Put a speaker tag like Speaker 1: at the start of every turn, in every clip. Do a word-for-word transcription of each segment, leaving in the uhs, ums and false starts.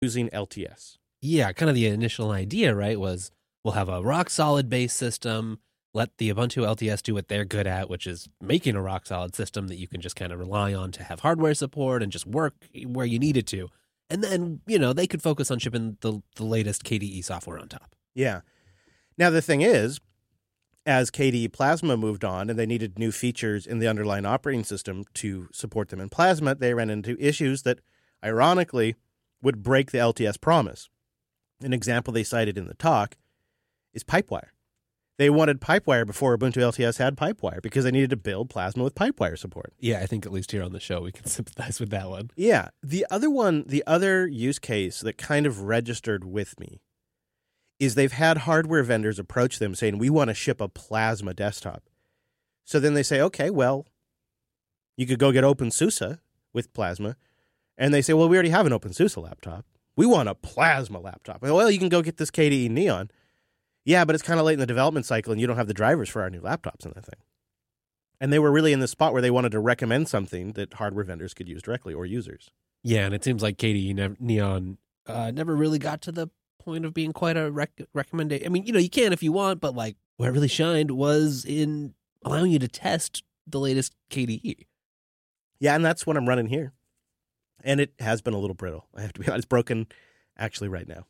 Speaker 1: using L T S.
Speaker 2: Yeah, kind of the initial idea, right, was we'll have a rock-solid base system, let the Ubuntu L T S do what they're good at, which is making a rock-solid system that you can just kind of rely on to have hardware support and just work where you need it to. And then, you know, they could focus on shipping the, the latest K D E software on top.
Speaker 1: Yeah. Now, the thing is, as K D E Plasma moved on and they needed new features in the underlying operating system to support them in Plasma, they ran into issues that, ironically, would break the L T S promise. An example they cited in the talk is Pipewire. They wanted Pipewire before Ubuntu L T S had Pipewire because they needed to build Plasma with Pipewire support.
Speaker 2: Yeah, I think at least here on the show we can sympathize with that one.
Speaker 1: Yeah. The other one, the other use case that kind of registered with me is they've had hardware vendors approach them saying, we want to ship a Plasma desktop. So then they say, okay, well, you could go get OpenSUSE with Plasma. And they say, well, we already have an OpenSUSE laptop. We want a Plasma laptop. Well, you can go get this K D E Neon. Yeah, but it's kind of late in the development cycle, and you don't have the drivers for our new laptops and that thing. And they were really in the spot where they wanted to recommend something that hardware vendors could use directly or users.
Speaker 2: Yeah, and it seems like K D E ne- Neon uh, never really got to the point of being quite a rec- recommendation. I mean, you know, you can if you want, but like where it really shined was in allowing you to test the latest K D E.
Speaker 1: Yeah, and that's what I'm running here. And it has been a little brittle. I have to be honest. It's broken actually right now.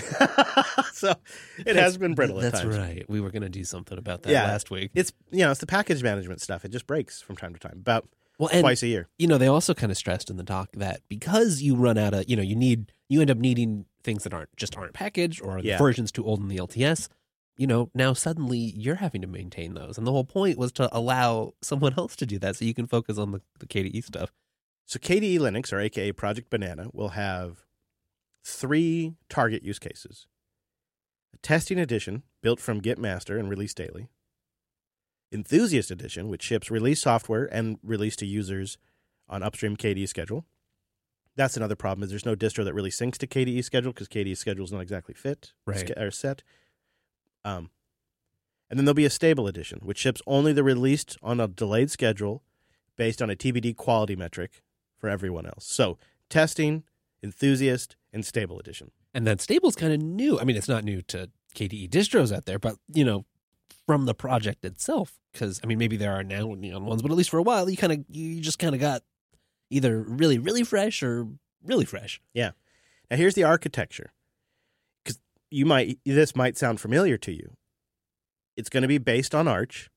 Speaker 1: So it
Speaker 2: That's,
Speaker 1: has been brittle at
Speaker 2: That's
Speaker 1: times.
Speaker 2: right. We were going to do something about that
Speaker 1: Yeah.
Speaker 2: last week.
Speaker 1: It's, you know, it's the package management stuff. It just breaks from time to time, about
Speaker 2: Well, and,
Speaker 1: twice a year.
Speaker 2: you know, they also kind of stressed in the talk that because you run out of, you know, you need, you end up needing things that aren't just aren't packaged or the
Speaker 1: Yeah.
Speaker 2: version's too old in the L T S, you know, now suddenly you're having to maintain those. And the whole point was to allow someone else to do that so you can focus on the, the K D E stuff.
Speaker 1: So K D E Linux, or A K A Project Banana, will have three target use cases. A testing edition built from Git Master and released daily. Enthusiast edition, which ships release software and release to users on upstream K D E schedule. That's another problem, is there's no distro that really syncs to K D E schedule because K D E schedule is not exactly fit
Speaker 2: Right.
Speaker 1: or set. Um, and then there'll be a stable edition, which ships only the released on a delayed schedule based on a T B D quality metric for everyone else. So testing, enthusiast, and stable edition.
Speaker 2: And that stable's kind of new. I mean, it's not new to K D E distros out there, but, you know, from the project itself, because, I mean, maybe there are now Neon ones, but at least for a while, you kind of, you just kind of got either really, really fresh or really fresh.
Speaker 1: Yeah. Now, here's the architecture. Because you might, this might sound familiar to you. It's going to be based on Arch.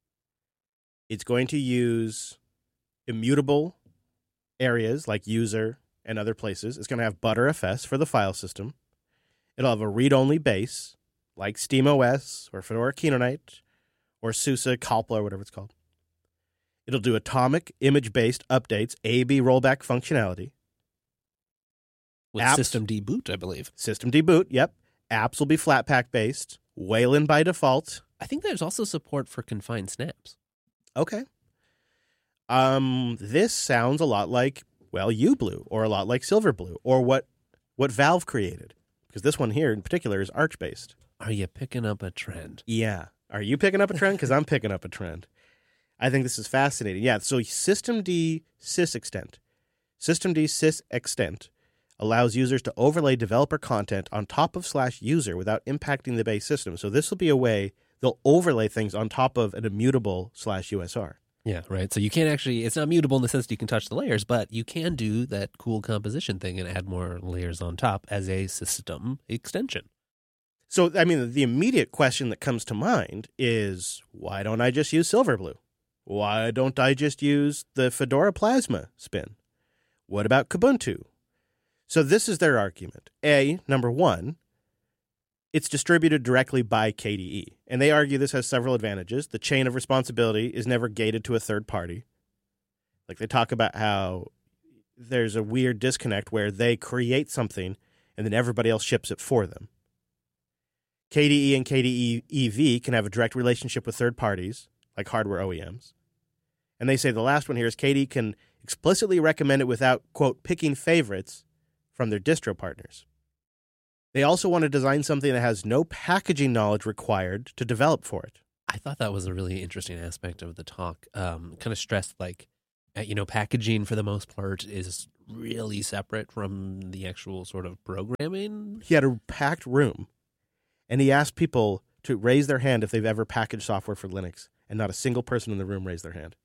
Speaker 1: It's going to use immutable areas like user and other places. It's going to have Btrfs for the file system. It'll have a read-only base like SteamOS or Fedora Kinoite or SUSE, Kalpla, or whatever it's called. It'll do atomic image-based updates, A B rollback functionality.
Speaker 2: With
Speaker 1: Apps.
Speaker 2: system deboot, I believe.
Speaker 1: System deboot, yep. Apps will be Flatpak-based. Wayland by default.
Speaker 2: I think there's also support for confined snaps.
Speaker 1: Okay. Um, this sounds a lot like, well, UBlue, or a lot like Silverblue, or what, what Valve created. Because this one here in particular is Arch-based.
Speaker 2: Are you picking up a trend?
Speaker 1: Yeah. Are you picking up a trend? Because I'm picking up a trend. I think this is fascinating. Yeah, so systemd sysextent. Systemd sysextent allows users to overlay developer content on top of slash user without impacting the base system. So this will be a way they'll overlay things on top of an immutable slash U S R.
Speaker 2: Yeah, right. So you can't actually, it's not mutable in the sense that you can touch the layers, but you can do that cool composition thing and add more layers on top as a system extension.
Speaker 1: So, I mean, the immediate question that comes to mind is, why don't I just use Silverblue? Why don't I just use the Fedora Plasma spin? What about Kubuntu? So this is their argument. A, number one, it's distributed directly by K D E. And they argue this has several advantages. The chain of responsibility is never gated to a third party. Like they talk about how there's a weird disconnect where they create something and then everybody else ships it for them. K D E and K D E E V can have a direct relationship with third parties, like hardware O E Ms. And they say the last one here is K D E can explicitly recommend it without, quote, picking favorites from their distro partners. They also want to design something that has no packaging knowledge required to develop for it.
Speaker 2: I thought that was a really interesting aspect of the talk. Um, kind of stressed like Uh, you know, packaging for the most part is really separate from the actual sort of programming.
Speaker 1: He had a packed room, and he asked people to raise their hand if they've ever packaged software for Linux, and not a single person in the room raised their hand.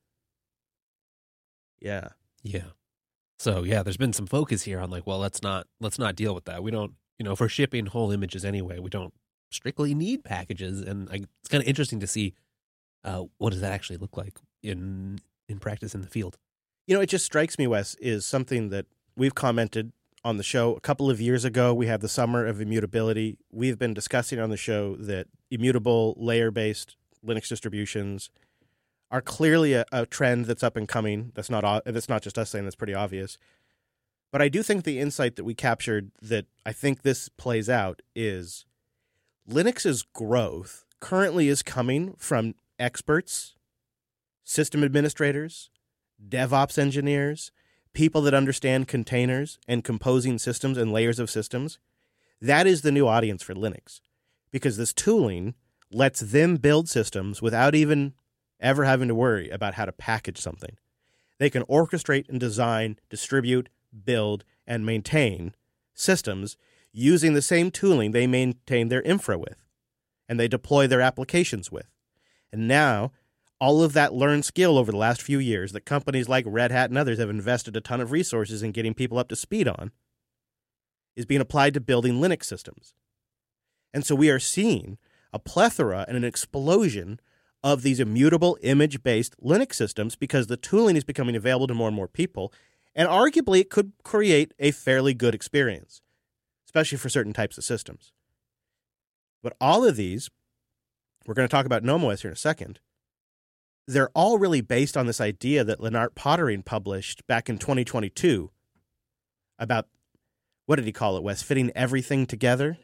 Speaker 1: Yeah.
Speaker 2: Yeah. So yeah, there's been some focus here on like, well, let's not let's not deal with that. We don't, you know, if we're shipping whole images anyway, we don't strictly need packages. And I, it's kind of interesting to see uh, what does that actually look like in in practice in the field.
Speaker 1: You know, it just strikes me, Wes, is something that we've commented on the show a couple of years ago. We had the Summer of Immutability. We've been discussing on the show that immutable layer-based Linux distributions are clearly a, a trend that's up and coming. That's not that's not just us saying, that's pretty obvious. But I do think the insight that we captured that I think this plays out is Linux's growth currently is coming from experts, system administrators, DevOps engineers, people that understand containers and composing systems and layers of systems. That is the new audience for Linux, because this tooling lets them build systems without even ever having to worry about how to package something. They can orchestrate and design, distribute, build, and maintain systems using the same tooling they maintain their infra with, and they deploy their applications with. And now, all of that learned skill over the last few years that companies like Red Hat and others have invested a ton of resources in getting people up to speed on is being applied to building Linux systems. And so we are seeing a plethora and an explosion of these immutable image-based Linux systems because the tooling is becoming available to more and more people, and arguably it could create a fairly good experience, especially for certain types of systems. But all of these, we're going to talk about NomoS here in a second, they're all really based on this idea that Lennart Poettering published back in twenty twenty-two about, what did he call it, Wes? Fitting everything together?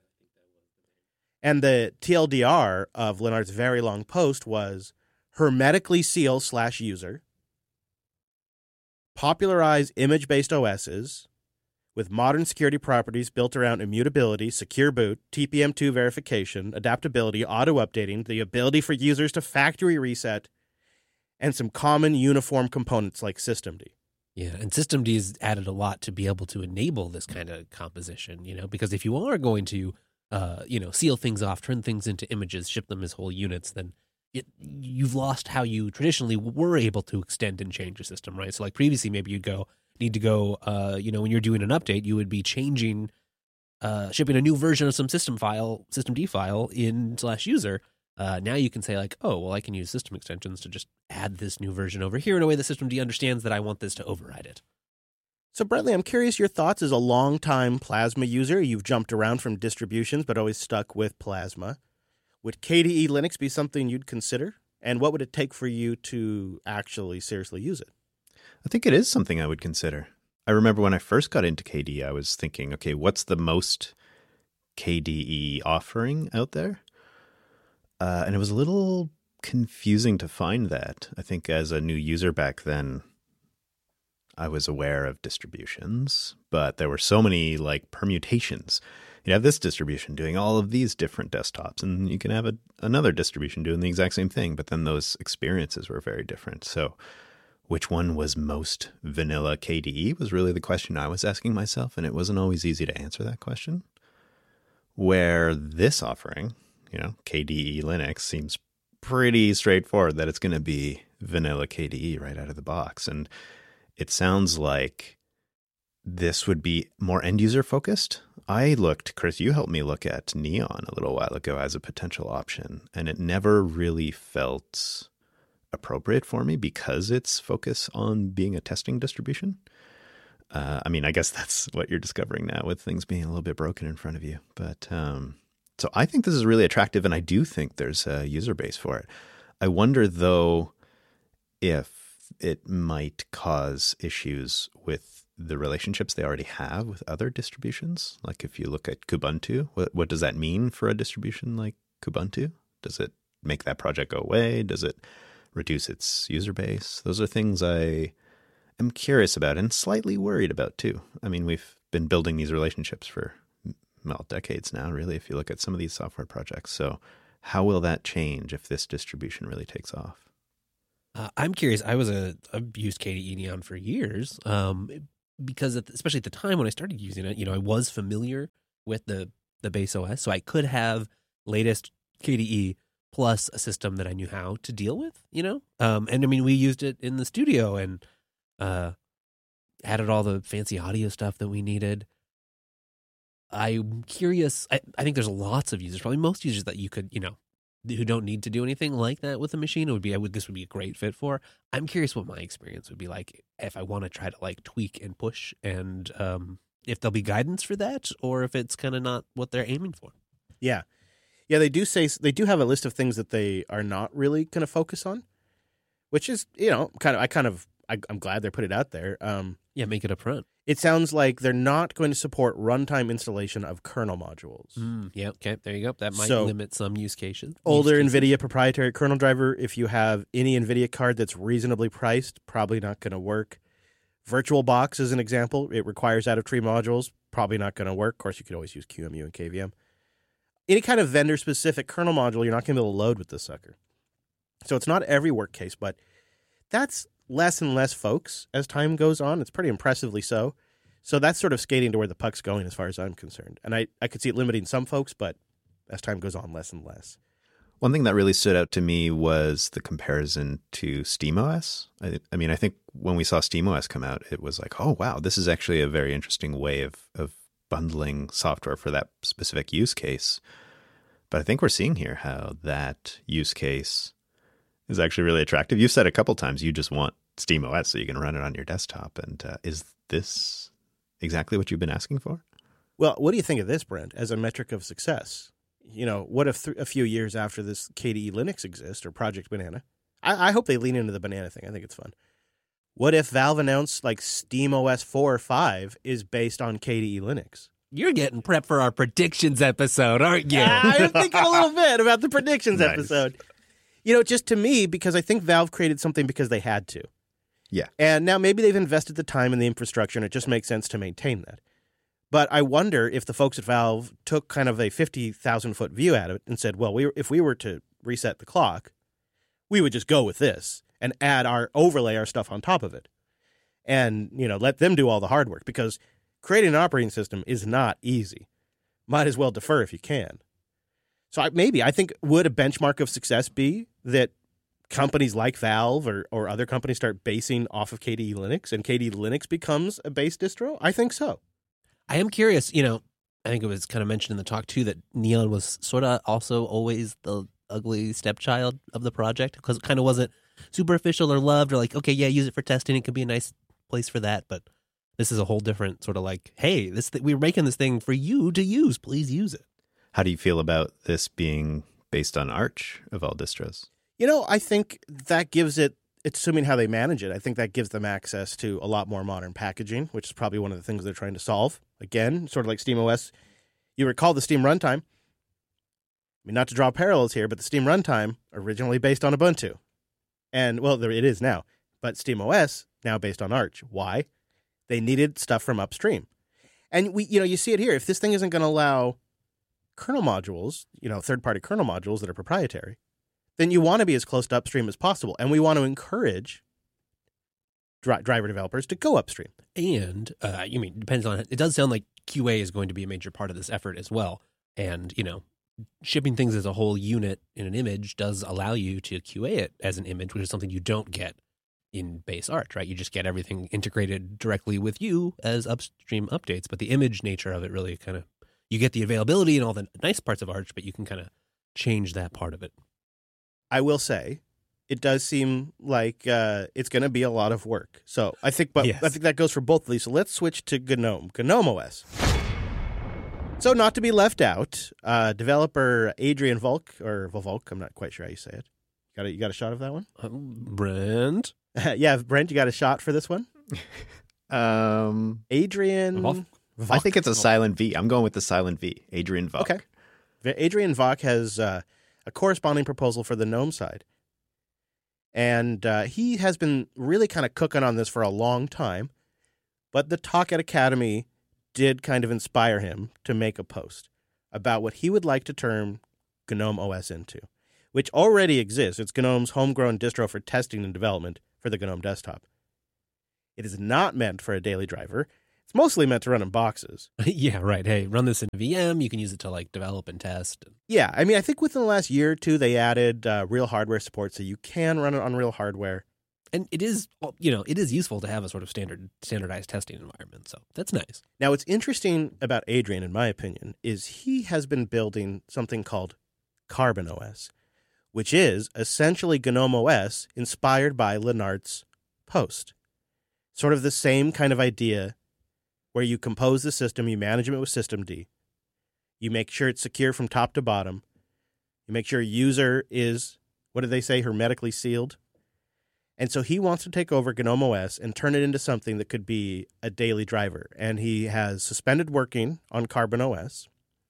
Speaker 1: And the T L D R of Lennart's very long post was hermetically seal slash user, popularize image-based O Ss with modern security properties built around immutability, secure boot, T P M two verification, adaptability, auto-updating, the ability for users to factory reset, and some common uniform components like systemd.
Speaker 2: Yeah, and systemd has added a lot to be able to enable this kind of composition, you know, because if you are going to, uh, you know, seal things off, turn things into images, ship them as whole units, then it, you've lost how you traditionally were able to extend and change a system, right? So like previously, maybe you'd go, need to go, uh, you know, when you're doing an update, you would be changing, uh, shipping a new version of some system file, systemd file in slash user. Uh, now you can say like, oh, well, I can use system extensions to just add this new version over here in a way that systemd understands that I want this to override it.
Speaker 1: So, Bradley, I'm curious your thoughts as a longtime Plasma user. You've jumped around from distributions, but always stuck with Plasma. Would K D E Linux be something you'd consider? And what would it take for you to actually seriously use it?
Speaker 3: I think it is something I would consider. I remember when I first got into K D E, I was thinking, okay, what's the most K D E offering out there? Uh, and it was a little confusing to find that. I think as a new user back then, I was aware of distributions, but there were so many like permutations. You have this distribution doing all of these different desktops, and you can have a, another distribution doing the exact same thing, but then those experiences were very different. So which one was most vanilla K D E was really the question I was asking myself, and it wasn't always easy to answer that question. Where this offering, you know, K D E Linux, seems pretty straightforward that it's going to be vanilla K D E right out of the box. And it sounds like this would be more end-user focused. I looked, Chris, you helped me look at Neon a little while ago as a potential option, and it never really felt appropriate for me because its focus on being a testing distribution. Uh, I mean, I guess that's what you're discovering now with things being a little bit broken in front of you. But um, so I think this is really attractive, and I do think there's a user base for it. I wonder, though, if it might cause issues with the relationships they already have with other distributions. Like if you look at Kubuntu, what, what does that mean for a distribution like Kubuntu? Does it make that project go away? Does it reduce its user base? Those are things I am curious about and slightly worried about too. I mean, we've been building these relationships for, well, decades now, really, if you look at some of these software projects. So how will that change if this distribution really takes off?
Speaker 2: Uh, I'm curious. I was a I've used K D E Neon for years, um, because at the, especially at the time when I started using it, you know, I was familiar with the the base O S, so I could have latest K D E plus a system that I knew how to deal with. You know, um, and I mean, we used it in the studio and uh, added all the fancy audio stuff that we needed. I'm curious. I, I think there's lots of users, probably most users that you could, you know, who don't need to do anything like that with a machine. It would be, I would, this would be a great fit for. I'm curious what my experience would be like if I want to try to like tweak and push, and um, if there'll be guidance for that, or if it's kind of not what they're aiming for.
Speaker 1: Yeah. Yeah, they do say, they do have a list of things that they are not really going to focus on, which is, you know, kind of, I kind of, I, I'm glad they put it out there. Um,
Speaker 2: yeah, make it upfront.
Speaker 1: It sounds like they're not going to support runtime installation of kernel modules.
Speaker 2: Mm, yeah, okay, there you go. That might
Speaker 1: So,
Speaker 2: limit some use cases.
Speaker 1: Older
Speaker 2: use cases.
Speaker 1: NVIDIA proprietary kernel driver, if you have any NVIDIA card that's reasonably priced, probably not going to work. VirtualBox is an example. It requires out-of-tree modules, probably not going to work. Of course, you could always use Q M U and K V M. Any kind of vendor-specific kernel module, you're not going to be able to load with this sucker. So it's not every work case, but that's less and less folks as time goes on. It's pretty impressively so. So that's sort of skating to where the puck's going as far as I'm concerned. And I, I could see it limiting some folks, but as time goes on, less and less.
Speaker 3: One thing that really stood out to me was the comparison to SteamOS. I, I mean, I think when we saw SteamOS come out, it was like, oh, wow, this is actually a very interesting way of, of bundling software for that specific use case. But I think we're seeing here how that use case is actually really attractive. You've said a couple times you just want SteamOS so you can run it on your desktop. And uh, is this exactly what you've been asking for?
Speaker 1: Well, what do you think of this, Brent, as a metric of success? You know, what if th- a few years after this K D E Linux exists or Project Banana? I-, I hope they lean into the banana thing. I think it's fun. What if Valve announced like SteamOS four or five is based on K D E Linux?
Speaker 2: You're getting prepped for our predictions episode, aren't you?
Speaker 1: I'm thinking a little bit about the predictions
Speaker 3: Nice.
Speaker 1: episode. You know, just to me, because I think Valve created something because they had to.
Speaker 3: Yeah.
Speaker 1: And now maybe they've invested the time and the infrastructure, and it just makes sense to maintain that. But I wonder if the folks at Valve took kind of a fifty thousand foot view at it and said, well, we, if we were to reset the clock, we would just go with this and add our overlay our stuff on top of it. And, you know, let them do all the hard work, because creating an operating system is not easy. Might as well defer if you can. So I, maybe, I think, would a benchmark of success be that companies like Valve or, or other companies start basing off of K D E Linux and K D E Linux becomes a base distro? I think so.
Speaker 2: I am curious, you know, I think it was kind of mentioned in the talk too that Neon was sort of also always the ugly stepchild of the project, because it kind of wasn't super official or loved or like, okay, yeah, use it for testing. It could be a nice place for that. But this is a whole different sort of like, hey, this th- we're making this thing for you to use. Please use it.
Speaker 3: How do you feel about this being based on Arch of all distros?
Speaker 1: You know, I think that gives it, assuming how they manage it, I think that gives them access to a lot more modern packaging, which is probably one of the things they're trying to solve. Again, sort of like SteamOS. You recall the Steam runtime. I mean, not to draw parallels here, but the Steam runtime originally based on Ubuntu. And, well, there it is now. But SteamOS now based on Arch. Why? They needed stuff from upstream. And, we, you know, you see it here. If this thing isn't going to allow kernel modules, you know, third-party kernel modules that are proprietary, then you want to be as close to upstream as possible. And we want to encourage dri- driver developers to go upstream.
Speaker 2: And, uh, you mean, depends on, it does sound like Q A is going to be a major part of this effort as well. And, you know, shipping things as a whole unit in an image does allow you to Q A it as an image, which is something you don't get in base Arch, right? You just get everything integrated directly with you as upstream updates. But the image nature of it really kind of, you get the availability and all the nice parts of Arch, but you can kind of change that part of it.
Speaker 1: I will say, it does seem like uh, it's going to be a lot of work. So I think, but
Speaker 2: Yes.
Speaker 1: I think that goes for both of these. So let's switch to GNOME, GNOME O S. So not to be left out, uh, developer Adrian Volk or Volk, I'm not quite sure how you say it. Got a, you got a shot of that one?
Speaker 2: Um, Brent?
Speaker 1: Yeah, Brent, you got a shot for this one?
Speaker 3: Um,
Speaker 1: Adrian.
Speaker 2: Volk?
Speaker 3: I think it's a silent V. I'm going with the silent V. Adrian Volk.
Speaker 1: Okay. Adrian Volk has uh, a corresponding proposal for the GNOME side. And uh, he has been really kind of cooking on this for a long time. But the talk at Academy did kind of inspire him to make a post about what he would like to turn GNOME O S into. which already exists. It's GNOME's homegrown distro for testing and development for the GNOME desktop. It is not meant for a daily driver. It's mostly meant to run in boxes.
Speaker 2: Yeah, right. Hey, run this in a V M. You can use it to like develop and test.
Speaker 1: Yeah, I mean, I think within the last year or two, they added uh, real hardware support, so you can run it on real hardware.
Speaker 2: And it is, you know, it is useful to have a sort of standard standardized testing environment. So that's nice.
Speaker 1: Now, what's interesting about Adrian, in my opinion, is he has been building something called Carbon O S, which is essentially GNOME O S inspired by Lennart's Post. Sort of the same kind of idea where you compose the system, you manage it with systemd, you make sure it's secure from top to bottom, you make sure a user is, what did they say, hermetically sealed? And so he wants to take over GNOME O S and turn it into something that could be a daily driver. And he has suspended working on Carbon O S.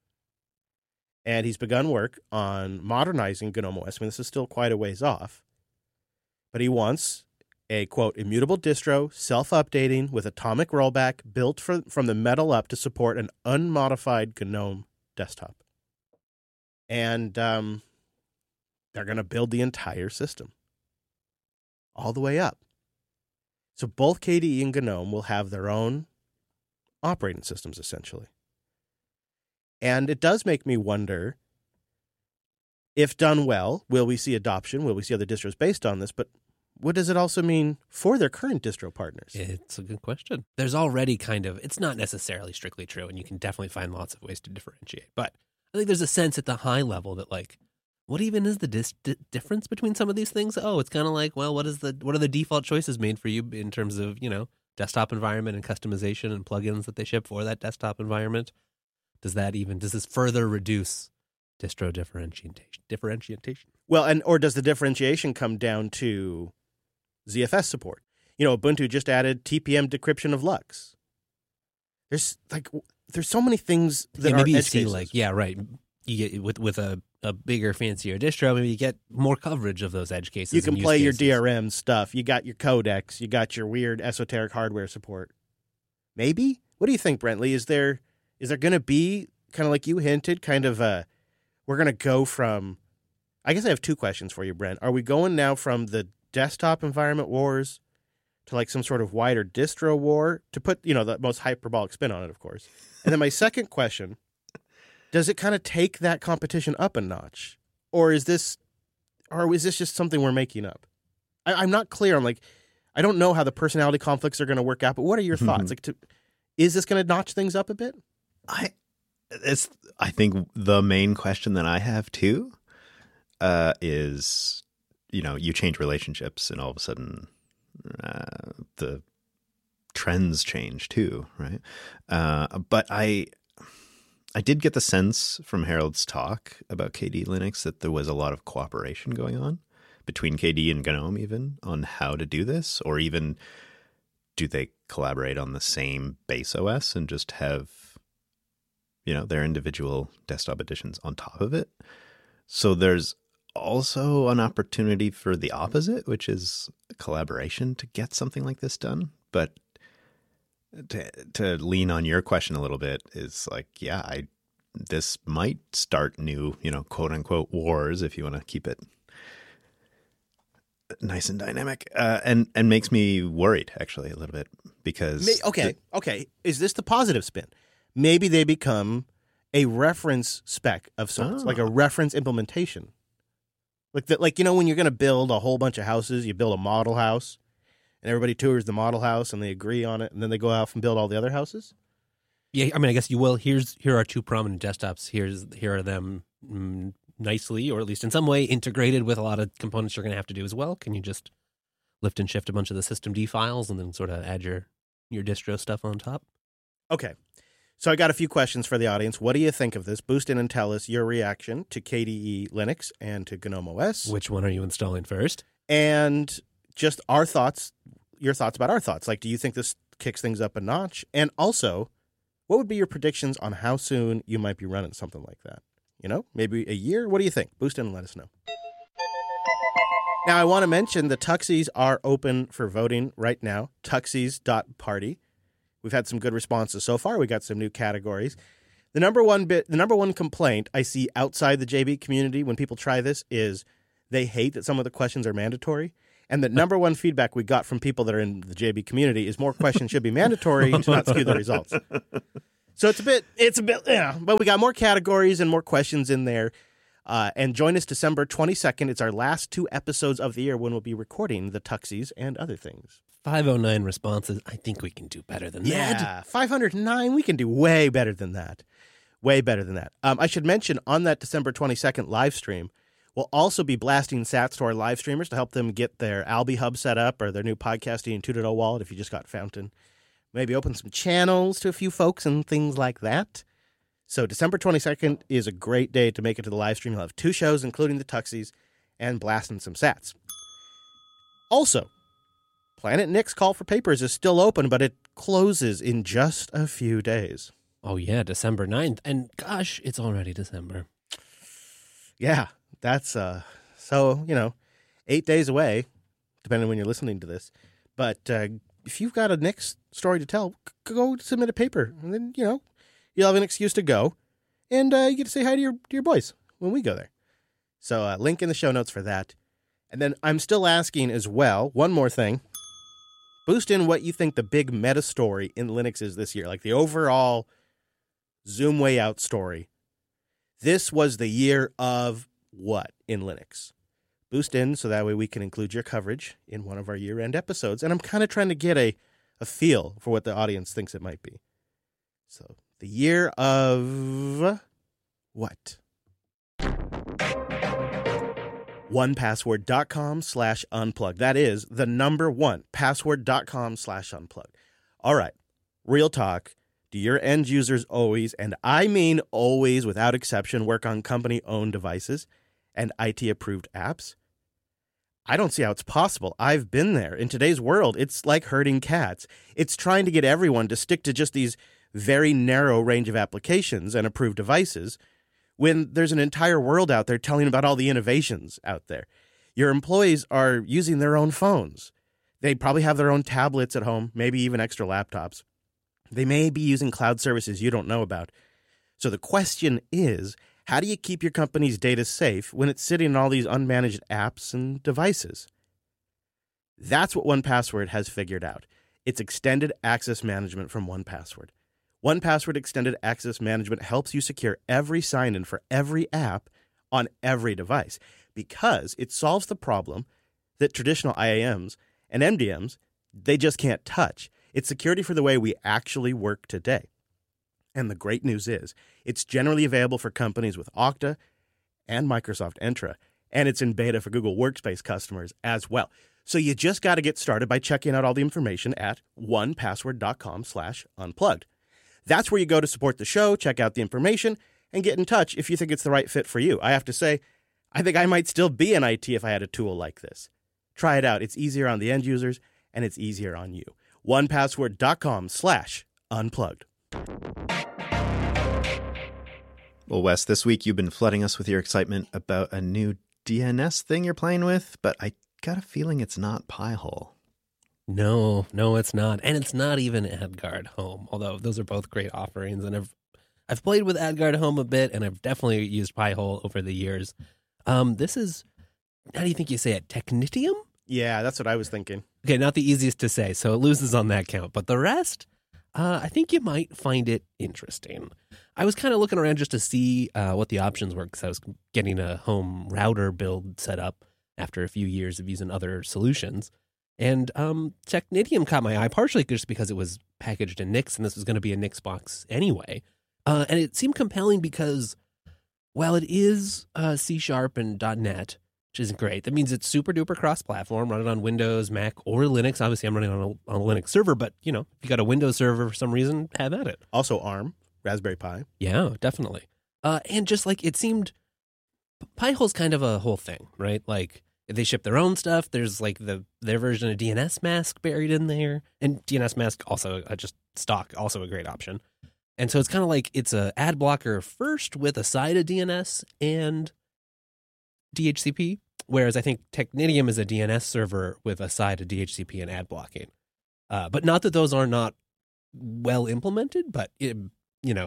Speaker 1: And he's begun work on modernizing GNOME O S. I mean, this is still quite a ways off. But he wants a, quote, immutable distro, self-updating with atomic rollback built for, from the metal up to support an unmodified GNOME desktop. And um, they're going to build the entire system all the way up. So both K D E and GNOME will have their own operating systems, essentially. And it does make me wonder, if done well, will we see adoption? Will we see other distros based on this? But what does it also mean for their current distro partners?
Speaker 2: It's a good question. There's already kind of, it's not necessarily strictly true, and you can definitely find lots of ways to differentiate. But I think there's a sense at the high level that, like, what even is the dis- di- difference between some of these things? Oh, it's kind of like, well, what is the what are the default choices made for you in terms of, you know, desktop environment and customization and plugins that they ship for that desktop environment? Does that even, does this further reduce distro differentiation? Differentiation?
Speaker 1: Well, and or does the differentiation come down to Z F S support? You know, Ubuntu just added T P M decryption of Lux. There's like, there's so many things that
Speaker 2: yeah,
Speaker 1: are
Speaker 2: maybe you
Speaker 1: edge
Speaker 2: see
Speaker 1: cases.
Speaker 2: like, yeah, right. You get with with a, a bigger, fancier distro, maybe you get more coverage of those edge cases.
Speaker 1: You can
Speaker 2: and use
Speaker 1: play your
Speaker 2: cases.
Speaker 1: D R M stuff. You got your codecs. You got your weird esoteric hardware support. Maybe? What do you think, Brentley? Is there is there going to be, kind of like you hinted, kind of a, we're going to go from, I guess I have two questions for you, Brent. Are we going now from the desktop environment wars to like some sort of wider distro war, to put, you know, the most hyperbolic spin on it, of course? And then my second question, does it kind of take that competition up a notch? Or is this, or is this just something we're making up? I, I'm not clear. I'm like, I don't know how the personality conflicts are going to work out, but what are your thoughts? Like, to, is this going to notch things up a bit?
Speaker 3: I it's I think the main question that I have too uh, is, you know, you change relationships and all of a sudden uh, the trends change too, right? Uh, but I I did get the sense from Harold's talk about K D E Linux that there was a lot of cooperation going on between K D E and GNOME even on how to do this, or even do they collaborate on the same base O S and just have, you know, their individual desktop editions on top of it. So there's also an opportunity for the opposite, which is collaboration to get something like this done. But to to lean on your question a little bit is like, yeah, I this might start new, you know, quote unquote wars, if you want to keep it nice and dynamic, uh, and and makes me worried actually a little bit because
Speaker 1: May, okay, the, okay, is this the positive spin? Maybe they become a reference spec of sorts, oh. like a reference implementation. Like that, like, you know, when you're going to build a whole bunch of houses, you build a model house, and everybody tours the model house, and they agree on it, and then they go out and build all the other houses.
Speaker 2: Yeah, I mean, I guess you will. Here's here are two prominent desktops. Here's here are them mm, nicely, or at least in some way, integrated with a lot of components you're going to have to do as well. Can you just lift and shift a bunch of the systemd files and then sort of add your your distro stuff on top?
Speaker 1: Okay. So I got a few questions for the audience. What do you think of this? Boost in and tell us your reaction to K D E Linux and to GNOME O S.
Speaker 2: Which one are you installing first?
Speaker 1: And just our thoughts, your thoughts about our thoughts. Like, do you think this kicks things up a notch? And also, what would be your predictions on how soon you might be running something like that? You know, maybe a year? What do you think? Boost in and let us know. Now, I want to mention the Tuxies are open for voting right now. Tuxies dot party. We've had some good responses so far. We got some new categories. The number one bit, the number one complaint I see outside the J B community when people try this is they hate that some of the questions are mandatory. And the number one feedback we got from people that are in the J B community is more questions should be mandatory to not skew the results. So it's a bit, it's a bit, yeah, but we got more categories and more questions in there. Uh, and join us December twenty-second. It's our last two episodes of the year when we'll be recording the Tuxies and other things.
Speaker 2: five oh nine responses. I think we can do better than
Speaker 1: yeah,
Speaker 2: that.
Speaker 1: Yeah, five hundred nine. We can do way better than that. Way better than that. Um, I should mention on that December twenty-second live stream, we'll also be blasting sats to our live streamers to help them get their Alby Hub set up or their new podcasting two point oh wallet if you just got Fountain. Maybe open some channels to a few folks and things like that. So December twenty-second is a great day to make it to the live stream. You'll have two shows, including the Tuxies, and blasting some sats. Also, Planet Nick's call for papers is still open, but it closes in just a few days.
Speaker 2: Oh, yeah, December ninth. And gosh, it's already December.
Speaker 1: Yeah, that's, uh, so, you know, eight days away, depending on when you're listening to this. But uh, if you've got a Nick's story to tell, c- go submit a paper. And then, you know, you'll have an excuse to go. And uh, you get to say hi to your, to your boys when we go there. So uh, link in the show notes for that. And then I'm still asking as well, one more thing. Boost in what you think the big meta story in Linux is this year, like the overall Zoom way out story. This was the year of what in Linux? Boost in so that way we can include your coverage in one of our year-end episodes. And I'm kind of trying to get a, a feel for what the audience thinks it might be. So the year of what? one password dot com slash unplugged. That is the number one, password dot com slash unplugged. All right, real talk. Do your end users always, and I mean always without exception, work on company-owned devices and I T-approved apps? I don't see how it's possible. I've been there. In today's world, it's like herding cats. It's trying to get everyone to stick to just these very narrow range of applications and approved devices when there's an entire world out there telling about all the innovations out there. Your employees are using their own phones. They probably have their own tablets at home, maybe even extra laptops. They may be using cloud services you don't know about. So the question is, how do you keep your company's data safe when it's sitting in all these unmanaged apps and devices? That's what one Password has figured out. It's extended access management from one Password. one Password Extended Access Management helps you secure every sign-in for every app on every device because it solves the problem that traditional I A Ms and M D Ms, they just can't touch. It's security for the way we actually work today. And the great news is, it's generally available for companies with Okta and Microsoft Entra, and it's in beta for Google Workspace customers as well. So you just got to get started by checking out all the information at one password dot com slash unplugged. That's where you go to support the show, check out the information, and get in touch if you think it's the right fit for you. I have to say, I think I might still be in I T if I had a tool like this. Try it out. It's easier on the end users, and it's easier on you. one password dot com slash unplugged.
Speaker 3: Well, Wes, this week you've been flooding us with your excitement about a new D N S thing you're playing with, but I got a feeling it's not Pi-hole.
Speaker 2: No, no, it's not. And it's not even AdGuard Home, although those are both great offerings. And I've I've played with AdGuard Home a bit, and I've definitely used Pi-hole over the years. Um, this is, how do you think you say it, Technitium?
Speaker 1: Yeah, that's what I was thinking.
Speaker 2: Okay, not the easiest to say, so it loses on that count. But the rest, uh, I think you might find it interesting. I was kind of looking around just to see uh, what the options were, because I was getting a home router build set up after a few years of using other solutions. And um, Technitium caught my eye, partially just because it was packaged in Nix, and this was going to be a Nix box anyway. Uh, and it seemed compelling because, while it is uh, C Sharp and .NET, which isn't great, that means it's super duper cross-platform, run it on Windows, Mac, or Linux. Obviously, I'm running on a, on a Linux server, but, you know, if you got a Windows server for some reason, have at it.
Speaker 1: Also ARM, Raspberry Pi.
Speaker 2: Yeah, definitely. Uh, and just like it seemed, Pi-hole's kind of a whole thing, right? Like, they ship their own stuff. There's like the their version of D N S Mask buried in there. And D N S Mask also uh, just stock, also a great option. And so it's kind of like it's a ad blocker first with a side of D N S and D H C P, whereas I think Technitium is a D N S server with a side of D H C P and ad blocking. Uh, but not that those are not well implemented, but it, you know, it,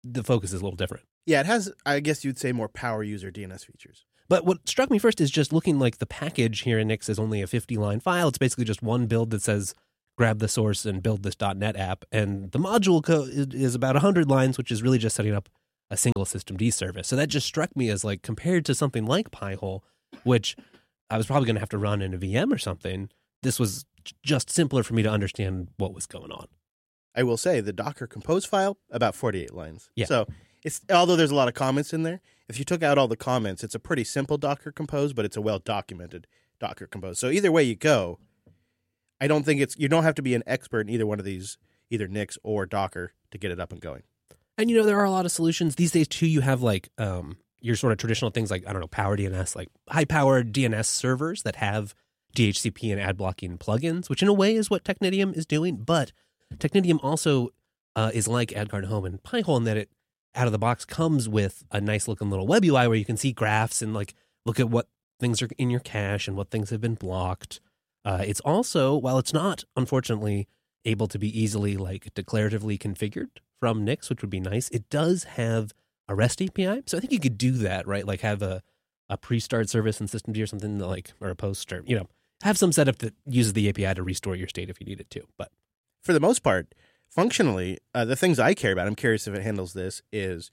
Speaker 2: the focus is a little different.
Speaker 1: Yeah, it has, I guess you'd say, more power user D N S features.
Speaker 2: But what struck me first is just looking like the package here in Nix is only a fifty-line file. It's basically just one build that says, grab the source and build this .NET app. And the module code is about one hundred lines, which is really just setting up a single systemd service. So that just struck me as like, compared to something like Pi-hole, which I was probably going to have to run in a V M or something, this was just simpler for me to understand what was going on.
Speaker 1: I will say the Docker Compose file, about forty-eight lines.
Speaker 2: Yeah.
Speaker 1: So it's, although there's a lot of comments in there, if you took out all the comments, it's a pretty simple Docker Compose, but it's a well-documented Docker Compose. So either way you go, I don't think it's, you don't have to be an expert in either one of these, either Nix or Docker, to get it up and going.
Speaker 2: And, you know, there are a lot of solutions these days, too. You have like um, your sort of traditional things like, I don't know, Power D N S, like high-powered D N S servers that have D H C P and ad blocking plugins, which in a way is what Technidium is doing. But Technidium also uh, is like AdGuard Home and Pi-hole in that it, out of the box, comes with a nice-looking little web U I where you can see graphs and like look at what things are in your cache and what things have been blocked. Uh, it's also, while it's not, unfortunately, able to be easily like declaratively configured from Nix, which would be nice, it does have a REST A P I. So I think you could do that, right? Like have a, a pre-start service in systemd or something like, or a post, or, you know, have some setup that uses the A P I to restore your state if you need it to. But
Speaker 1: for the most part, functionally, uh, the things I care about, I'm curious if it handles this, is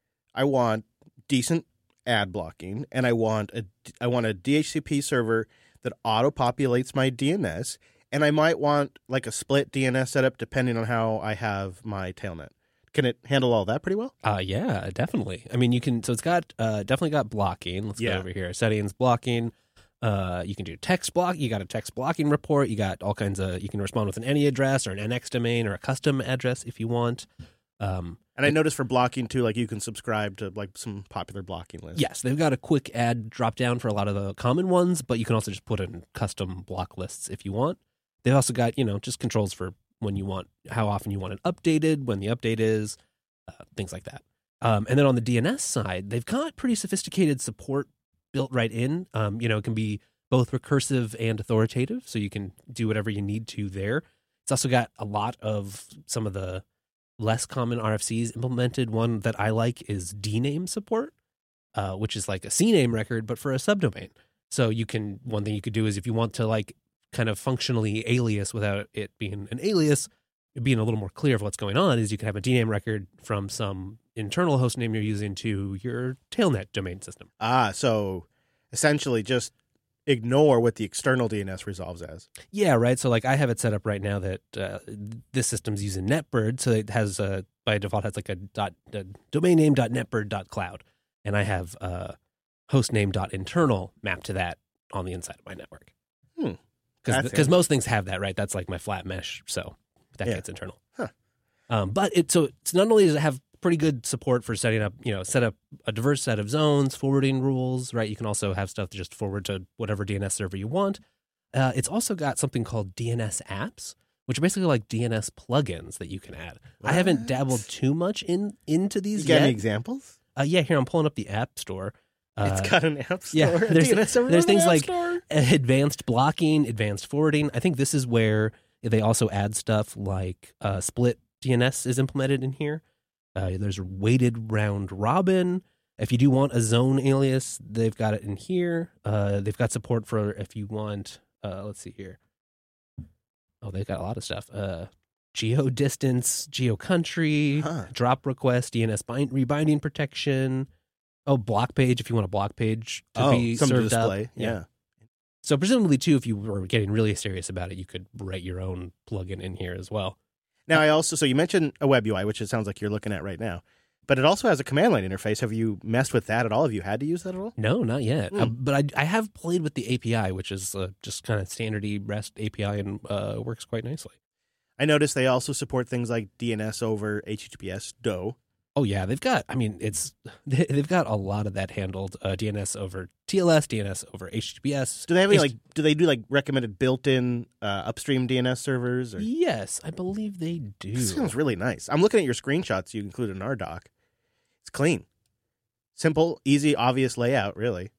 Speaker 1: I want decent ad blocking, and I want a, I want a D H C P server that auto-populates my D N S, and I might want like a split D N S setup depending on how I have my tailnet. Can it handle all that pretty well?
Speaker 2: uh, yeah, definitely. I mean, you can, so it's got, uh, definitely got blocking. Let's
Speaker 1: Yeah.
Speaker 2: go over here. Settings, blocking. Uh, you can do text block. You got a text blocking report. You got all kinds of, you can respond with an any address or an N X domain or a custom address if you want. Um,
Speaker 1: And I noticed for blocking too, like you can subscribe to like some popular blocking lists.
Speaker 2: Yes, they've got a quick ad drop down for a lot of the common ones, but you can also just put in custom block lists if you want. They've also got, you know, just controls for when you want, how often you want it updated, when the update is, uh, things like that. Um, and then on the D N S side, they've got pretty sophisticated support built right in. Um, you know, it can be both recursive and authoritative, so you can do whatever you need to there. It's also got a lot of some of the less common R F Cs implemented. One that I like is D name support, uh, which is like a C name record, but for a subdomain. So you can, one thing you could do is if you want to like kind of functionally alias without it being an alias, being a little more clear of what's going on, is you can have a D name record from some internal host name you're using to your tailnet domain system.
Speaker 1: Ah, so essentially just ignore what the external D N S resolves as.
Speaker 2: Yeah, right. So like I have it set up right now that uh, this system's using NetBird, so it has a, by default has like a dot a domain name dot netbird dot cloud, and I have uh, host name dot internal mapped to that on the inside of my network.
Speaker 1: Hmm.
Speaker 2: Because
Speaker 1: That's
Speaker 2: most things have that, right? That's like my flat mesh, so that
Speaker 1: Yeah.
Speaker 2: gets internal.
Speaker 1: Huh.
Speaker 2: Um, but it so it's not only does it have pretty good support for setting up, you know, set up a diverse set of zones, forwarding rules, right? You can also have stuff to just forward to whatever D N S server you want. Uh, it's also got something called D N S apps, which are basically like D N S plugins that you can add. I haven't
Speaker 1: What?
Speaker 2: dabbled too much in into these
Speaker 1: You got
Speaker 2: yet.
Speaker 1: any examples?
Speaker 2: Uh, yeah, here I'm pulling up the App Store. Uh,
Speaker 1: It's got an app store.
Speaker 2: yeah,
Speaker 1: a
Speaker 2: there's-
Speaker 1: D N S server
Speaker 2: there's
Speaker 1: with an
Speaker 2: things
Speaker 1: app
Speaker 2: like-
Speaker 1: store?
Speaker 2: advanced blocking, advanced forwarding. I think this is where they also add stuff like uh, split D N S is implemented in here. Uh, there's weighted round robin. If you do want a zone alias, they've got it in here. Uh, they've got support for if you want, uh, let's see here. Oh, they've got a lot of stuff. Uh, geo distance, geo country,
Speaker 1: Huh.
Speaker 2: drop request, D N S bind, rebinding protection. Oh, block page if you want a block page to
Speaker 1: Oh,
Speaker 2: be
Speaker 1: something to
Speaker 2: served up.
Speaker 1: display. Yeah.
Speaker 2: So presumably, too, if you were getting really serious about it, you could write your own plugin in here as well.
Speaker 1: Now, I also, so you mentioned a web U I, which it sounds like you're looking at right now, but it also has a command line interface. Have you messed with that at all? Have you had to use that at all?
Speaker 2: No, not yet.
Speaker 1: Hmm.
Speaker 2: Uh, but I, I have played with the A P I, which is uh, just kind of standardy REST A P I and uh, works quite nicely.
Speaker 1: I noticed they also support things like D N S over H T T P S D O.
Speaker 2: Oh yeah, they've got. I mean, it's they've got a lot of that handled. Uh, D N S over T L S, D N S over H T T P S.
Speaker 1: Do they have any,
Speaker 2: H-
Speaker 1: like, do they do like recommended built-in uh, upstream D N S servers? Or?
Speaker 2: Yes, I believe they do.
Speaker 1: This sounds really nice. I'm looking at your screenshots you included in our doc. It's clean. Simple, easy, obvious layout, really.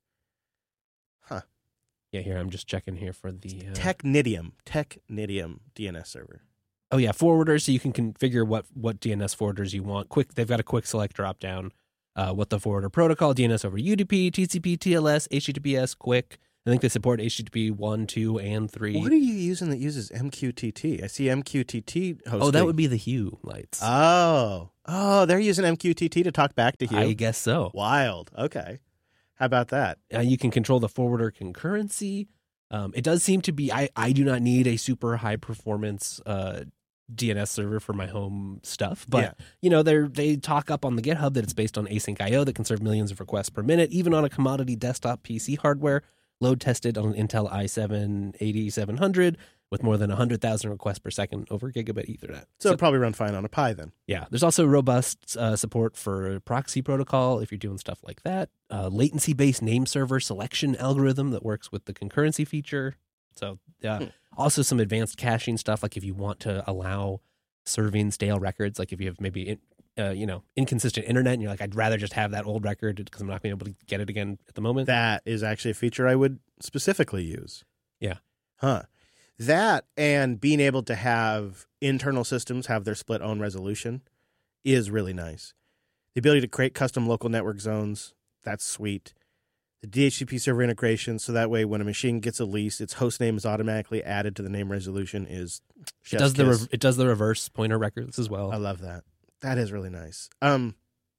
Speaker 1: Huh.
Speaker 2: Yeah, here I'm just checking here for the uh,
Speaker 1: Technidium. Technidium D N S server.
Speaker 2: Oh yeah, forwarders. So you can configure what what D N S forwarders you want. Quick, they've got a quick select drop down. Uh, what the forwarder protocol, D N S over U D P, T C P, T L S, H T T P S, quick. I think they support H T T P one, two, and three.
Speaker 1: What are you using that uses M Q T T? I see M Q T T hosting.
Speaker 2: Oh, that would be the Hue lights.
Speaker 1: Oh. Oh, they're using M Q T T to talk back to Hue?
Speaker 2: I guess so.
Speaker 1: Wild. Okay. How about that?
Speaker 2: Uh, you can control the forwarder concurrency. Um, it does seem to be, I, I do not need a super high performance uh, D N S server for my home stuff. But,
Speaker 1: Yeah.
Speaker 2: you know, they they talk up on the GitHub that it's based on async I O that can serve millions of requests per minute, even on a commodity desktop P C hardware, load tested on an Intel i seven eighty-seven hundred with more than one hundred thousand requests per second over gigabit Ethernet.
Speaker 1: So, it'll probably run fine on a Pi then.
Speaker 2: Yeah, there's also robust uh, support for proxy protocol if you're doing stuff like that. Uh, latency-based name server selection algorithm that works with the concurrency feature. So uh,
Speaker 1: Hmm.
Speaker 2: also some advanced caching stuff, like if you want to allow serving stale records, like if you have maybe in, uh, you know inconsistent internet and you're like, I'd rather just have that old record because I'm not being able to get it again at the moment.
Speaker 1: That is actually a feature I would specifically use.
Speaker 2: Yeah.
Speaker 1: Huh. That and being able to have internal systems have their split own resolution is really nice. The ability to create custom local network zones, that's sweet. The D H C P server integration, so that way when a machine gets a lease, its host name is automatically added to the name resolution is
Speaker 2: It
Speaker 1: chef's
Speaker 2: does the
Speaker 1: kiss.
Speaker 2: re- it does the reverse pointer records as well.
Speaker 1: I love that. That is really nice. Um,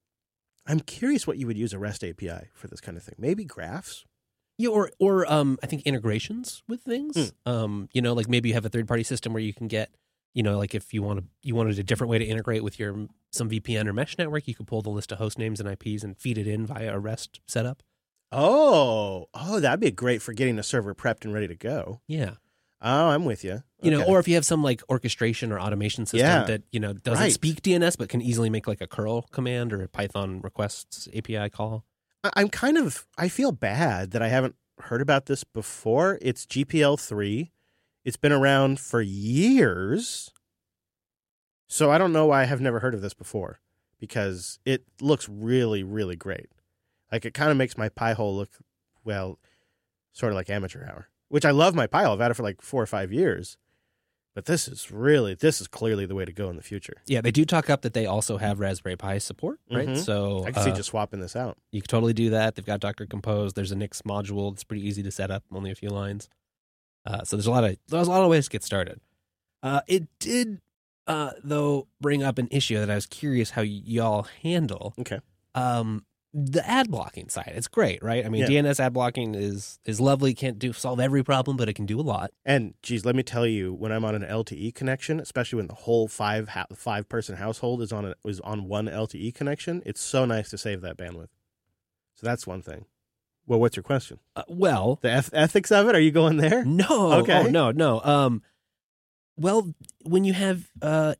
Speaker 1: I'm curious what you would use a REST A P I for this kind of thing. Maybe graphs?
Speaker 2: Yeah, or or um, I think integrations with things.
Speaker 1: Hmm.
Speaker 2: Um, you know, like maybe you have a third party system where you can get, you know, like if you want to you wanted a different way to integrate with your some V P N or mesh network, you could pull the list of host names and I Ps and feed it in via a REST setup.
Speaker 1: Oh, oh, that'd be great for getting a server prepped and ready to go.
Speaker 2: Yeah,
Speaker 1: Oh, I'm with you.
Speaker 2: you know, or if you have some like orchestration or automation system
Speaker 1: Yeah.
Speaker 2: that you know doesn't
Speaker 1: Right.
Speaker 2: speak D N S but can easily make like a curl command or a Python requests A P I call.
Speaker 1: I- I'm kind of, I feel bad that I haven't heard about this before. It's G P L three. It's been around for years. So I don't know why I have never heard of this before because it looks really, really great. Like it kind of makes my Pi-hole look, well, sort of like amateur hour, which I love my Pi-hole. I've had it for like four or five years. But this is really, this is clearly the way to go in the future.
Speaker 2: Yeah, they do talk up that they also have Raspberry Pi support, right?
Speaker 1: Mhm.
Speaker 2: So
Speaker 1: I can see
Speaker 2: uh,
Speaker 1: just swapping this out.
Speaker 2: you could totally do that. They've got Docker Compose. There's a Nix module. It's pretty easy to set up, only a few lines. Uh, so there's a lot of there's a lot of ways to get started. Uh, it did, uh, though, bring up an issue that I was curious how y- y'all handle.
Speaker 1: Okay.
Speaker 2: Um, the ad blocking side. It's great, right? I mean,
Speaker 1: Yeah.
Speaker 2: D N S ad blocking is is lovely. Can't do solve every problem, but it can do a lot.
Speaker 1: And geez, let me tell you, when I'm on an L T E connection, especially when the whole five ha- five person household is on a, is on one L T E connection, it's so nice to save that bandwidth. So that's one thing. Well, what's your question?
Speaker 2: Uh, well,
Speaker 1: The eth- ethics of it? Are you going there?
Speaker 2: no,
Speaker 1: Okay.
Speaker 2: oh, no, no. Um, well, when you have uh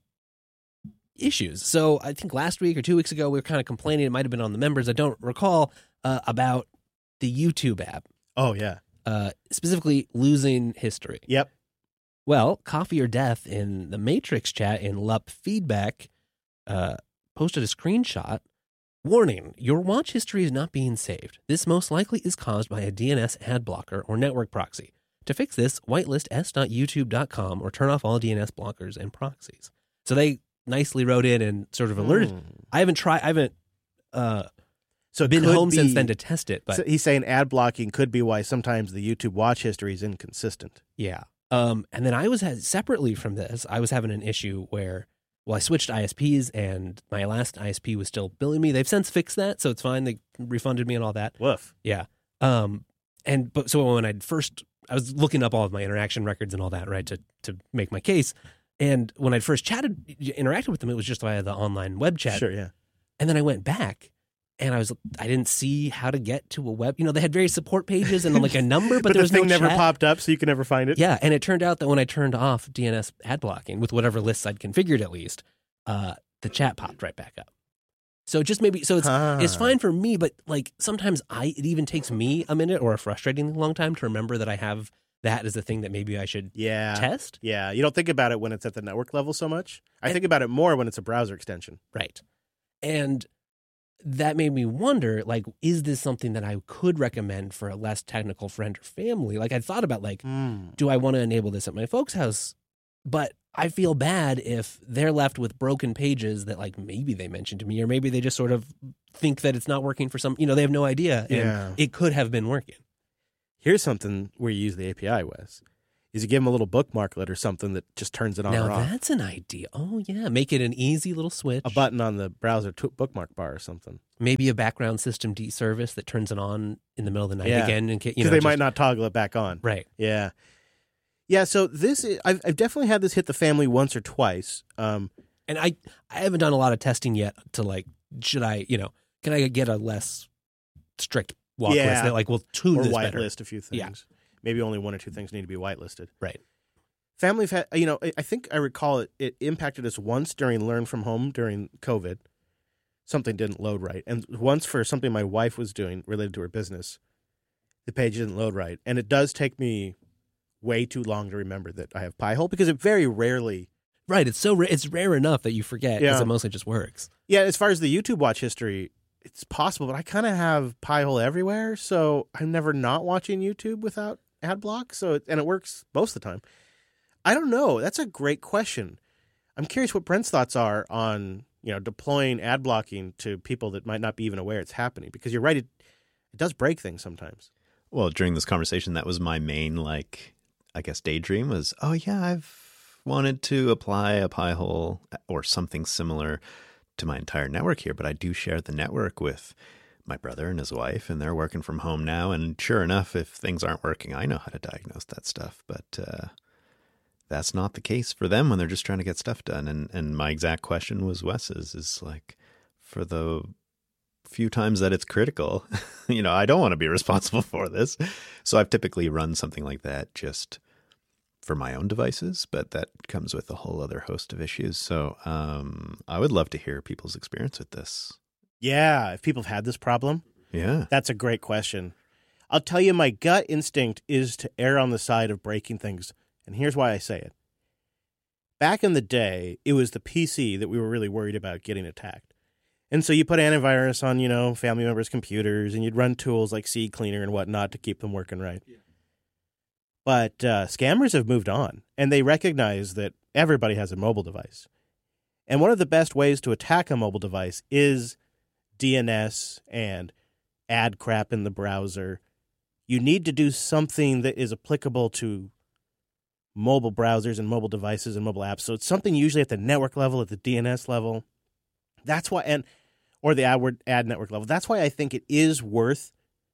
Speaker 2: issues. So I think last week or two weeks ago, we were kind of complaining. It might have been on the members. I don't recall uh, about the YouTube app,
Speaker 1: Oh yeah.
Speaker 2: uh, specifically losing history.
Speaker 1: Yep.
Speaker 2: Well, Coffee or Death in the Matrix chat in L U P feedback uh, posted a screenshot. Warning, your watch history is not being saved. This most likely is caused by a D N S ad blocker or network proxy. To fix this, whitelist s dot youtube dot com or turn off all D N S blockers and proxies. So they nicely wrote in and sort of alerted.
Speaker 1: Hmm.
Speaker 2: I haven't tried, I haven't uh,
Speaker 1: So it
Speaker 2: been
Speaker 1: could
Speaker 2: home
Speaker 1: be-
Speaker 2: since then to test it, but
Speaker 1: so he's saying ad blocking could be why sometimes the YouTube watch history is inconsistent.
Speaker 2: yeah. Um, and then I was had, separately from this, I was having an issue where, well, I switched I S Ps and my last I S P was still billing me. They've since fixed that, so it's fine. They refunded me and all that.
Speaker 1: Woof.
Speaker 2: Yeah. Um, and but so when I first, I was looking up all of my interaction records and all that, right, to to make my case. And when I first chatted, interacted with them, it was just via the online web chat.
Speaker 1: Sure. Yeah.
Speaker 2: And then I went back. And I was, I didn't see how to get to a web. You know, they had various support pages and like a number, but,
Speaker 1: But,
Speaker 2: there
Speaker 1: the
Speaker 2: was
Speaker 1: thing
Speaker 2: no
Speaker 1: never
Speaker 2: chat.
Speaker 1: popped up, so you can never find it.
Speaker 2: Yeah, and it turned out that when I turned off D N S ad blocking with whatever lists I'd configured, at least, uh, the chat popped right back up. So just maybe, so it's it's
Speaker 1: Huh.
Speaker 2: fine for me, but like sometimes I it even takes me a minute or a frustratingly long time to remember that I have that as a thing that maybe I should
Speaker 1: Yeah.
Speaker 2: test.
Speaker 1: Yeah. You don't think about it when it's at the network level so much. I
Speaker 2: And-
Speaker 1: think about it more when it's a browser extension.
Speaker 2: Right. And that made me wonder, like, is this something that I could recommend for a less technical friend or family? Like, I thought about, like,
Speaker 1: Hmm.
Speaker 2: do I want to enable this at my folks' house? But I feel bad if they're left with broken pages that like maybe they mentioned to me, or maybe they just sort of think that it's not working for some, you know, they have no idea. And
Speaker 1: Yeah.
Speaker 2: it could have been working.
Speaker 1: Here's something where you use the A P I, Wes, is you give them a little bookmarklet or something that just turns it on
Speaker 2: Now
Speaker 1: or off.
Speaker 2: that's an idea. Oh yeah. Make it an easy little switch.
Speaker 1: A button on the browser t- bookmark bar or something.
Speaker 2: Maybe a background system D service that turns it on in the middle of the night
Speaker 1: Yeah.
Speaker 2: again. Because
Speaker 1: Because they might not toggle it back on.
Speaker 2: Right.
Speaker 1: Yeah. Yeah, so this is, I've, I've definitely had this hit the family once or twice. Um,
Speaker 2: And I, I haven't done a lot of testing yet to like, should I, you know, can I get a less strict walk
Speaker 1: Yeah.
Speaker 2: list that like will tune
Speaker 1: or
Speaker 2: this better?
Speaker 1: whitelist a few things.
Speaker 2: Yeah.
Speaker 1: Maybe only one or two things need to be whitelisted.
Speaker 2: Right.
Speaker 1: Family, had, you know, I I think I recall it, it impacted us once during Learn From Home during COVID. Something didn't load right. And once for something my wife was doing related to her business, the page didn't load right. And it does take me way too long to remember that I have Pi-hole because it very rarely.
Speaker 2: Right. It's so, ra- it's rare enough that you forget because
Speaker 1: Yeah.
Speaker 2: it mostly just works.
Speaker 1: Yeah, as far as the YouTube watch history, it's possible, but I kind of have Pi-hole everywhere, so I'm never not watching YouTube without ad block. So it, and it works most of the time. I don't know. That's a great question. I'm curious what Brent's thoughts are on, you know, deploying ad blocking to people that might not be even aware it's happening. Because you're right, it, it does break things sometimes.
Speaker 3: Well, during this conversation, that was my main, like, I guess, daydream was, oh, yeah, I've wanted to apply a Pi-hole or something similar to my entire network here, but I do share the network with my brother and his wife, and they're working from home now. And sure enough, if things aren't working, I know how to diagnose that stuff. But uh, that's not the case for them when they're just trying to get stuff done. And and my exact question was Wes's, is like, for the few times that it's critical, you know, I don't want to be responsible for this. So I've typically run something like that just for my own devices, but that comes with a whole other host of issues. So um, I would love to hear people's experience with this.
Speaker 1: Yeah, if people have had this problem,
Speaker 3: Yeah.
Speaker 1: that's a great question. I'll tell you, my gut instinct is to err on the side of breaking things. And here's why I say it. Back in the day, it was the P C that we were really worried about getting attacked. And so you put antivirus on, you know, family members' computers, and you'd run tools like Seed Cleaner and whatnot to keep them working right. Yeah. But uh, scammers have moved on, and they recognize that everybody has a mobile device. And one of the best ways to attack a mobile device is D N S and ad crap in the browser. You need to do something that is applicable to mobile browsers and mobile devices and mobile apps. So it's something usually at the network level, at the D N S level. That's why, and or the ad, ad network level. That's why I think it is worth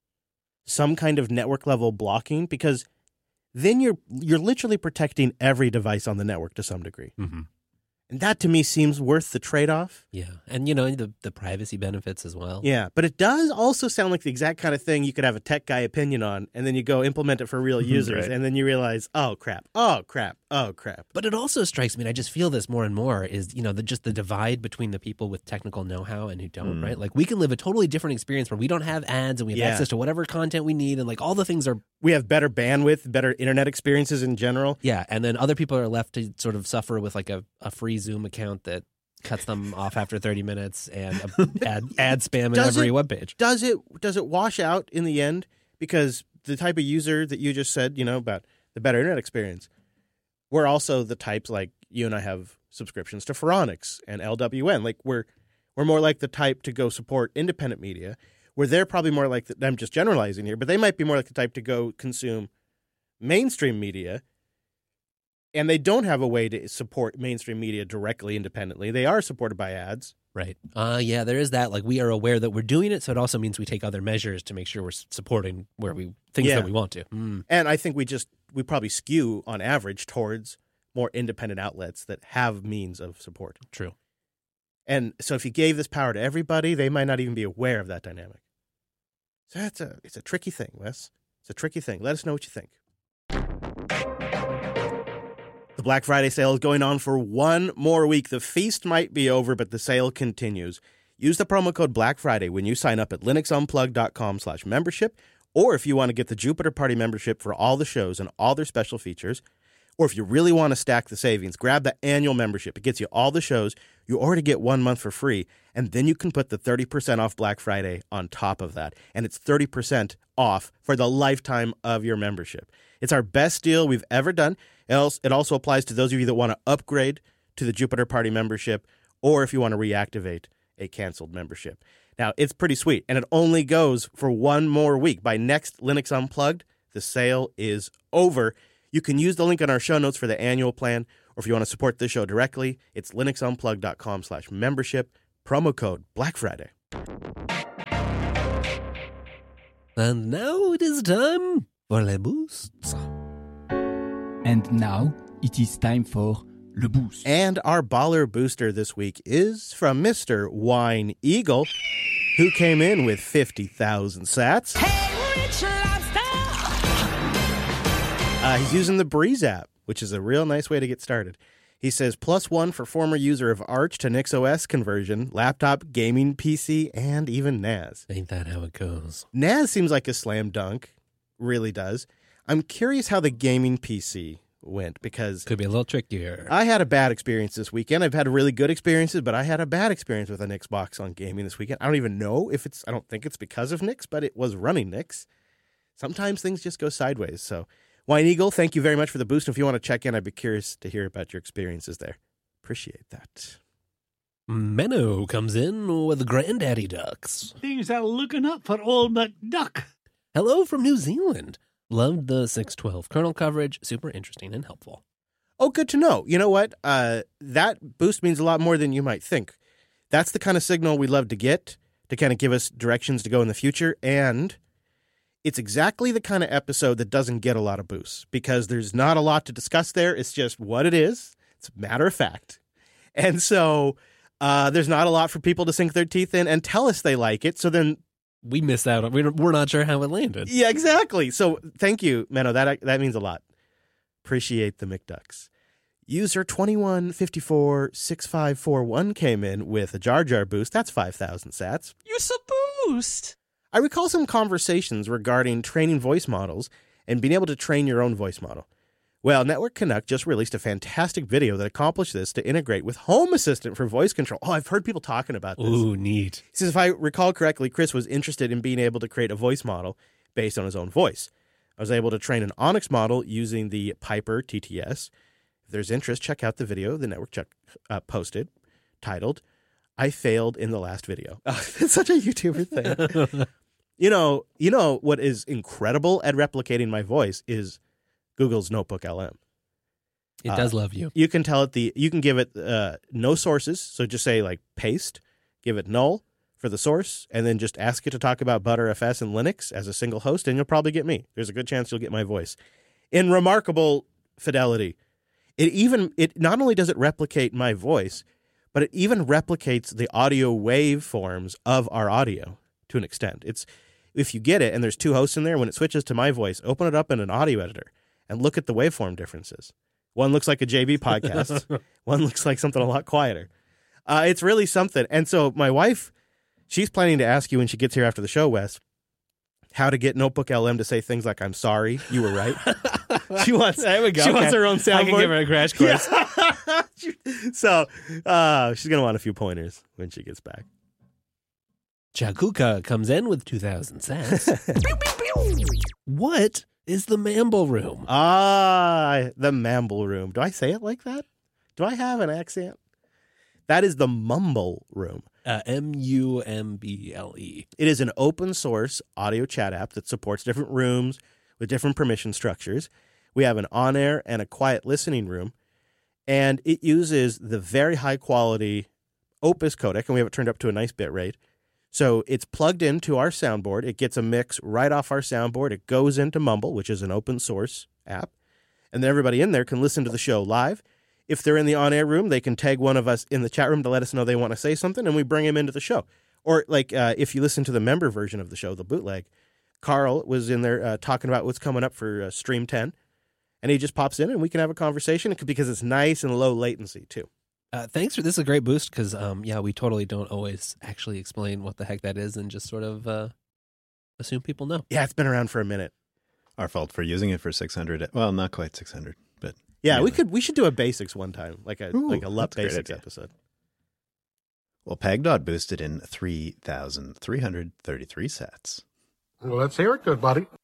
Speaker 1: some kind of network level blocking, because then you're you're literally protecting every device on the network to some degree.
Speaker 2: Mm-hmm.
Speaker 1: And that to me seems worth the trade-off.
Speaker 2: Yeah. And, you know, the, the privacy benefits as well.
Speaker 1: Yeah, but it does also sound like the exact kind of thing you could have a tech guy opinion on, and then you go implement it for real users,
Speaker 3: Right.
Speaker 1: and then you realize, oh, crap, oh, crap, oh, crap.
Speaker 2: But it also strikes me, and I just feel this more and more, is, you know, the, just the divide between the people with technical know-how and who don't,
Speaker 3: Mm.
Speaker 2: right? Like, we can live a totally different experience where we don't have ads and we have
Speaker 1: Yeah.
Speaker 2: access to whatever content we need, and, like, all the things are,
Speaker 1: We have better bandwidth, better internet experiences in general.
Speaker 2: yeah, and then other people are left to sort of suffer with, like, a, a free Zoom account that cuts them off after thirty minutes and a ad, ad spam in
Speaker 1: Does
Speaker 2: every
Speaker 1: it-
Speaker 2: webpage.
Speaker 1: Does it does it wash out in the end? Because the type of user that you just said, you know, about the better internet experience, we're also the types, like you and I have subscriptions to Phoronix and L W N. Like we're we're more like the type to go support independent media, where they're probably more like the, I'm just generalizing here, but they might be more like the type to go consume mainstream media. And they don't have a way to support mainstream media directly, independently. They are supported by ads.
Speaker 2: Right. Uh, yeah, there is that. Like, we are aware that we're doing it, so it also means we take other measures to make sure we're s- supporting where we things
Speaker 1: Yeah.
Speaker 2: that we want to. Mm.
Speaker 1: And I think we just, we probably skew on average towards more independent outlets that have means of support.
Speaker 2: True.
Speaker 1: And so if you gave this power to everybody, they might not even be aware of that dynamic. So that's a, it's a tricky thing, Wes. It's a tricky thing. Let us know what you think. The Black Friday sale is going on for one more week. The feast might be over, but the sale continues. Use the promo code Black Friday when you sign up at linuxunplugged.com slash membership, or if you want to get the Jupiter Party membership for all the shows and all their special features, or if you really want to stack the savings, grab the annual membership. It gets you all the shows. You already get one month for free, and then you can put the thirty percent off Black Friday on top of that. And it's thirty percent off for the lifetime of your membership. It's our best deal we've ever done. It also, it also applies to those of you that want to upgrade to the Jupiter Party membership, or if you want to reactivate a canceled membership. Now, it's pretty sweet, and it only goes for one more week. By next Linux Unplugged, the sale is over. You can use the link in our show notes for the annual plan, or if you want to support this show directly, it's linuxunplugged.com slash membership, promo code Black Friday.
Speaker 2: And now it is time for Le Boosts.
Speaker 4: And now it is time for Le Boost.
Speaker 1: And our baller booster this week is from Mister Wine Eagle, who came in with fifty thousand sats.
Speaker 5: Hey, Rich Lobster!
Speaker 1: Uh, he's using the Breeze app, which is a real nice way to get started. He says, plus one for former user of Arch to NixOS conversion, laptop, gaming P C, and even N A S.
Speaker 2: Ain't that how it goes?
Speaker 1: N A S seems like a slam dunk. Really does. I'm curious how the gaming P C went, because
Speaker 2: Could be a little trickier.
Speaker 1: I had a bad experience this weekend. I've had really good experiences, but I had a bad experience with an Xbox on gaming this weekend. I don't even know if it's, I don't think it's because of Nix, but it was running Nix. Sometimes things just go sideways. So, Wine Eagle, thank you very much for the boost. If you want to check in, I'd be curious to hear about your experiences there. Appreciate that.
Speaker 2: Menno comes in with Granddaddy Ducks.
Speaker 6: Things are looking up for old McDuck.
Speaker 2: Hello from New Zealand. Loved the six twelve kernel coverage. Super interesting and helpful.
Speaker 1: Oh, good to know. You know what? Uh, that boost means a lot more than you might think. That's the kind of signal we love to get to kind of give us directions to go in the future. And it's exactly the kind of episode that doesn't get a lot of boosts because there's not a lot to discuss there. It's just what it is. It's a matter of fact. And so uh, there's not a lot for people to sink their teeth in and tell us they like it. So then
Speaker 2: We missed out. on We're we're not sure how it landed.
Speaker 1: Yeah, exactly. So thank you, Menno. That that means a lot. Appreciate the McDucks. User twenty-one fifty-four six five four one came in with a Jar Jar boost. That's five thousand sats.
Speaker 5: Use a boost!
Speaker 1: I recall some conversations regarding training voice models and being able to train your own voice model. Well, Network Canuck just released a fantastic video that accomplished this to integrate with Home Assistant for voice control. Oh, I've heard people talking about this.
Speaker 2: Ooh, neat.
Speaker 1: He says, if I recall correctly, Chris was interested in being able to create a voice model based on his own voice. I was able to train an Onyx model using the Piper T T S. If there's interest, check out the video the network check, uh, posted titled, I Failed in the Last Video. Oh, it's such a YouTuber thing. you know, you know what is incredible at replicating my voice is Google's Notebook L M.
Speaker 2: It
Speaker 1: Uh,
Speaker 2: does love you.
Speaker 1: You can tell it the, you can give it uh, no sources. So just say like paste, give it null for the source, and then just ask it to talk about ButterFS and Linux as a single host, and you'll probably get me. There's a good chance you'll get my voice. In remarkable fidelity. It even, it not only does it replicate my voice, but it even replicates the audio waveforms of our audio to an extent. It's, if you get it, and there's two hosts in there, when it switches to my voice, open it up in an audio editor and look at the waveform differences. One looks like a J B podcast. One looks like something a lot quieter. Uh, it's really something. And so my wife, she's planning to ask you when she gets here after the show, Wes, how to get Notebook L M to say things like, I'm sorry, you were right. She wants,
Speaker 2: There we go.
Speaker 1: She
Speaker 2: Okay.
Speaker 1: wants her own soundboard.
Speaker 2: I can give her a crash course.
Speaker 1: Yeah. So uh, she's going to want a few pointers when she gets back.
Speaker 2: Chakuka comes in with two thousand cents. What is the Mamble Room?
Speaker 1: Ah, the Mamble Room. Do I say it like that? Do I have an accent? That is the Mumble Room.
Speaker 2: Uh, M U M B L E.
Speaker 1: It is an open source audio chat app that supports different rooms with different permission structures. We have an on-air and a quiet listening room, and it uses the very high quality Opus codec, and we have it turned up to a nice bit rate. So it's plugged into our soundboard. It gets a mix right off our soundboard. It goes into Mumble, which is an open source app, and then everybody in there can listen to the show live. If they're in the on-air room, they can tag one of us in the chat room to let us know they want to say something, and we bring him into the show. Or like uh, if you listen to the member version of the show, the bootleg, Carl was in there uh, talking about what's coming up for uh, Stream ten, and he just pops in, and we can have a conversation because it's nice and low latency, too.
Speaker 2: Uh, thanks for this. Is a great boost because, um, yeah, we totally don't always actually explain what the heck that is and just sort of uh, assume people know.
Speaker 1: Yeah, it's been around for a minute.
Speaker 3: Our fault for using it for six hundred. Well, not quite six hundred, but
Speaker 1: Yeah, we
Speaker 3: nearly.
Speaker 1: could we should do a basics one time, like a
Speaker 3: Ooh,
Speaker 1: like a L U P
Speaker 3: that's a great
Speaker 1: basics
Speaker 3: idea.
Speaker 1: episode.
Speaker 3: Well, Pagdot boosted in three thousand three hundred thirty-three sats.
Speaker 7: Well, let's hear it, good buddy.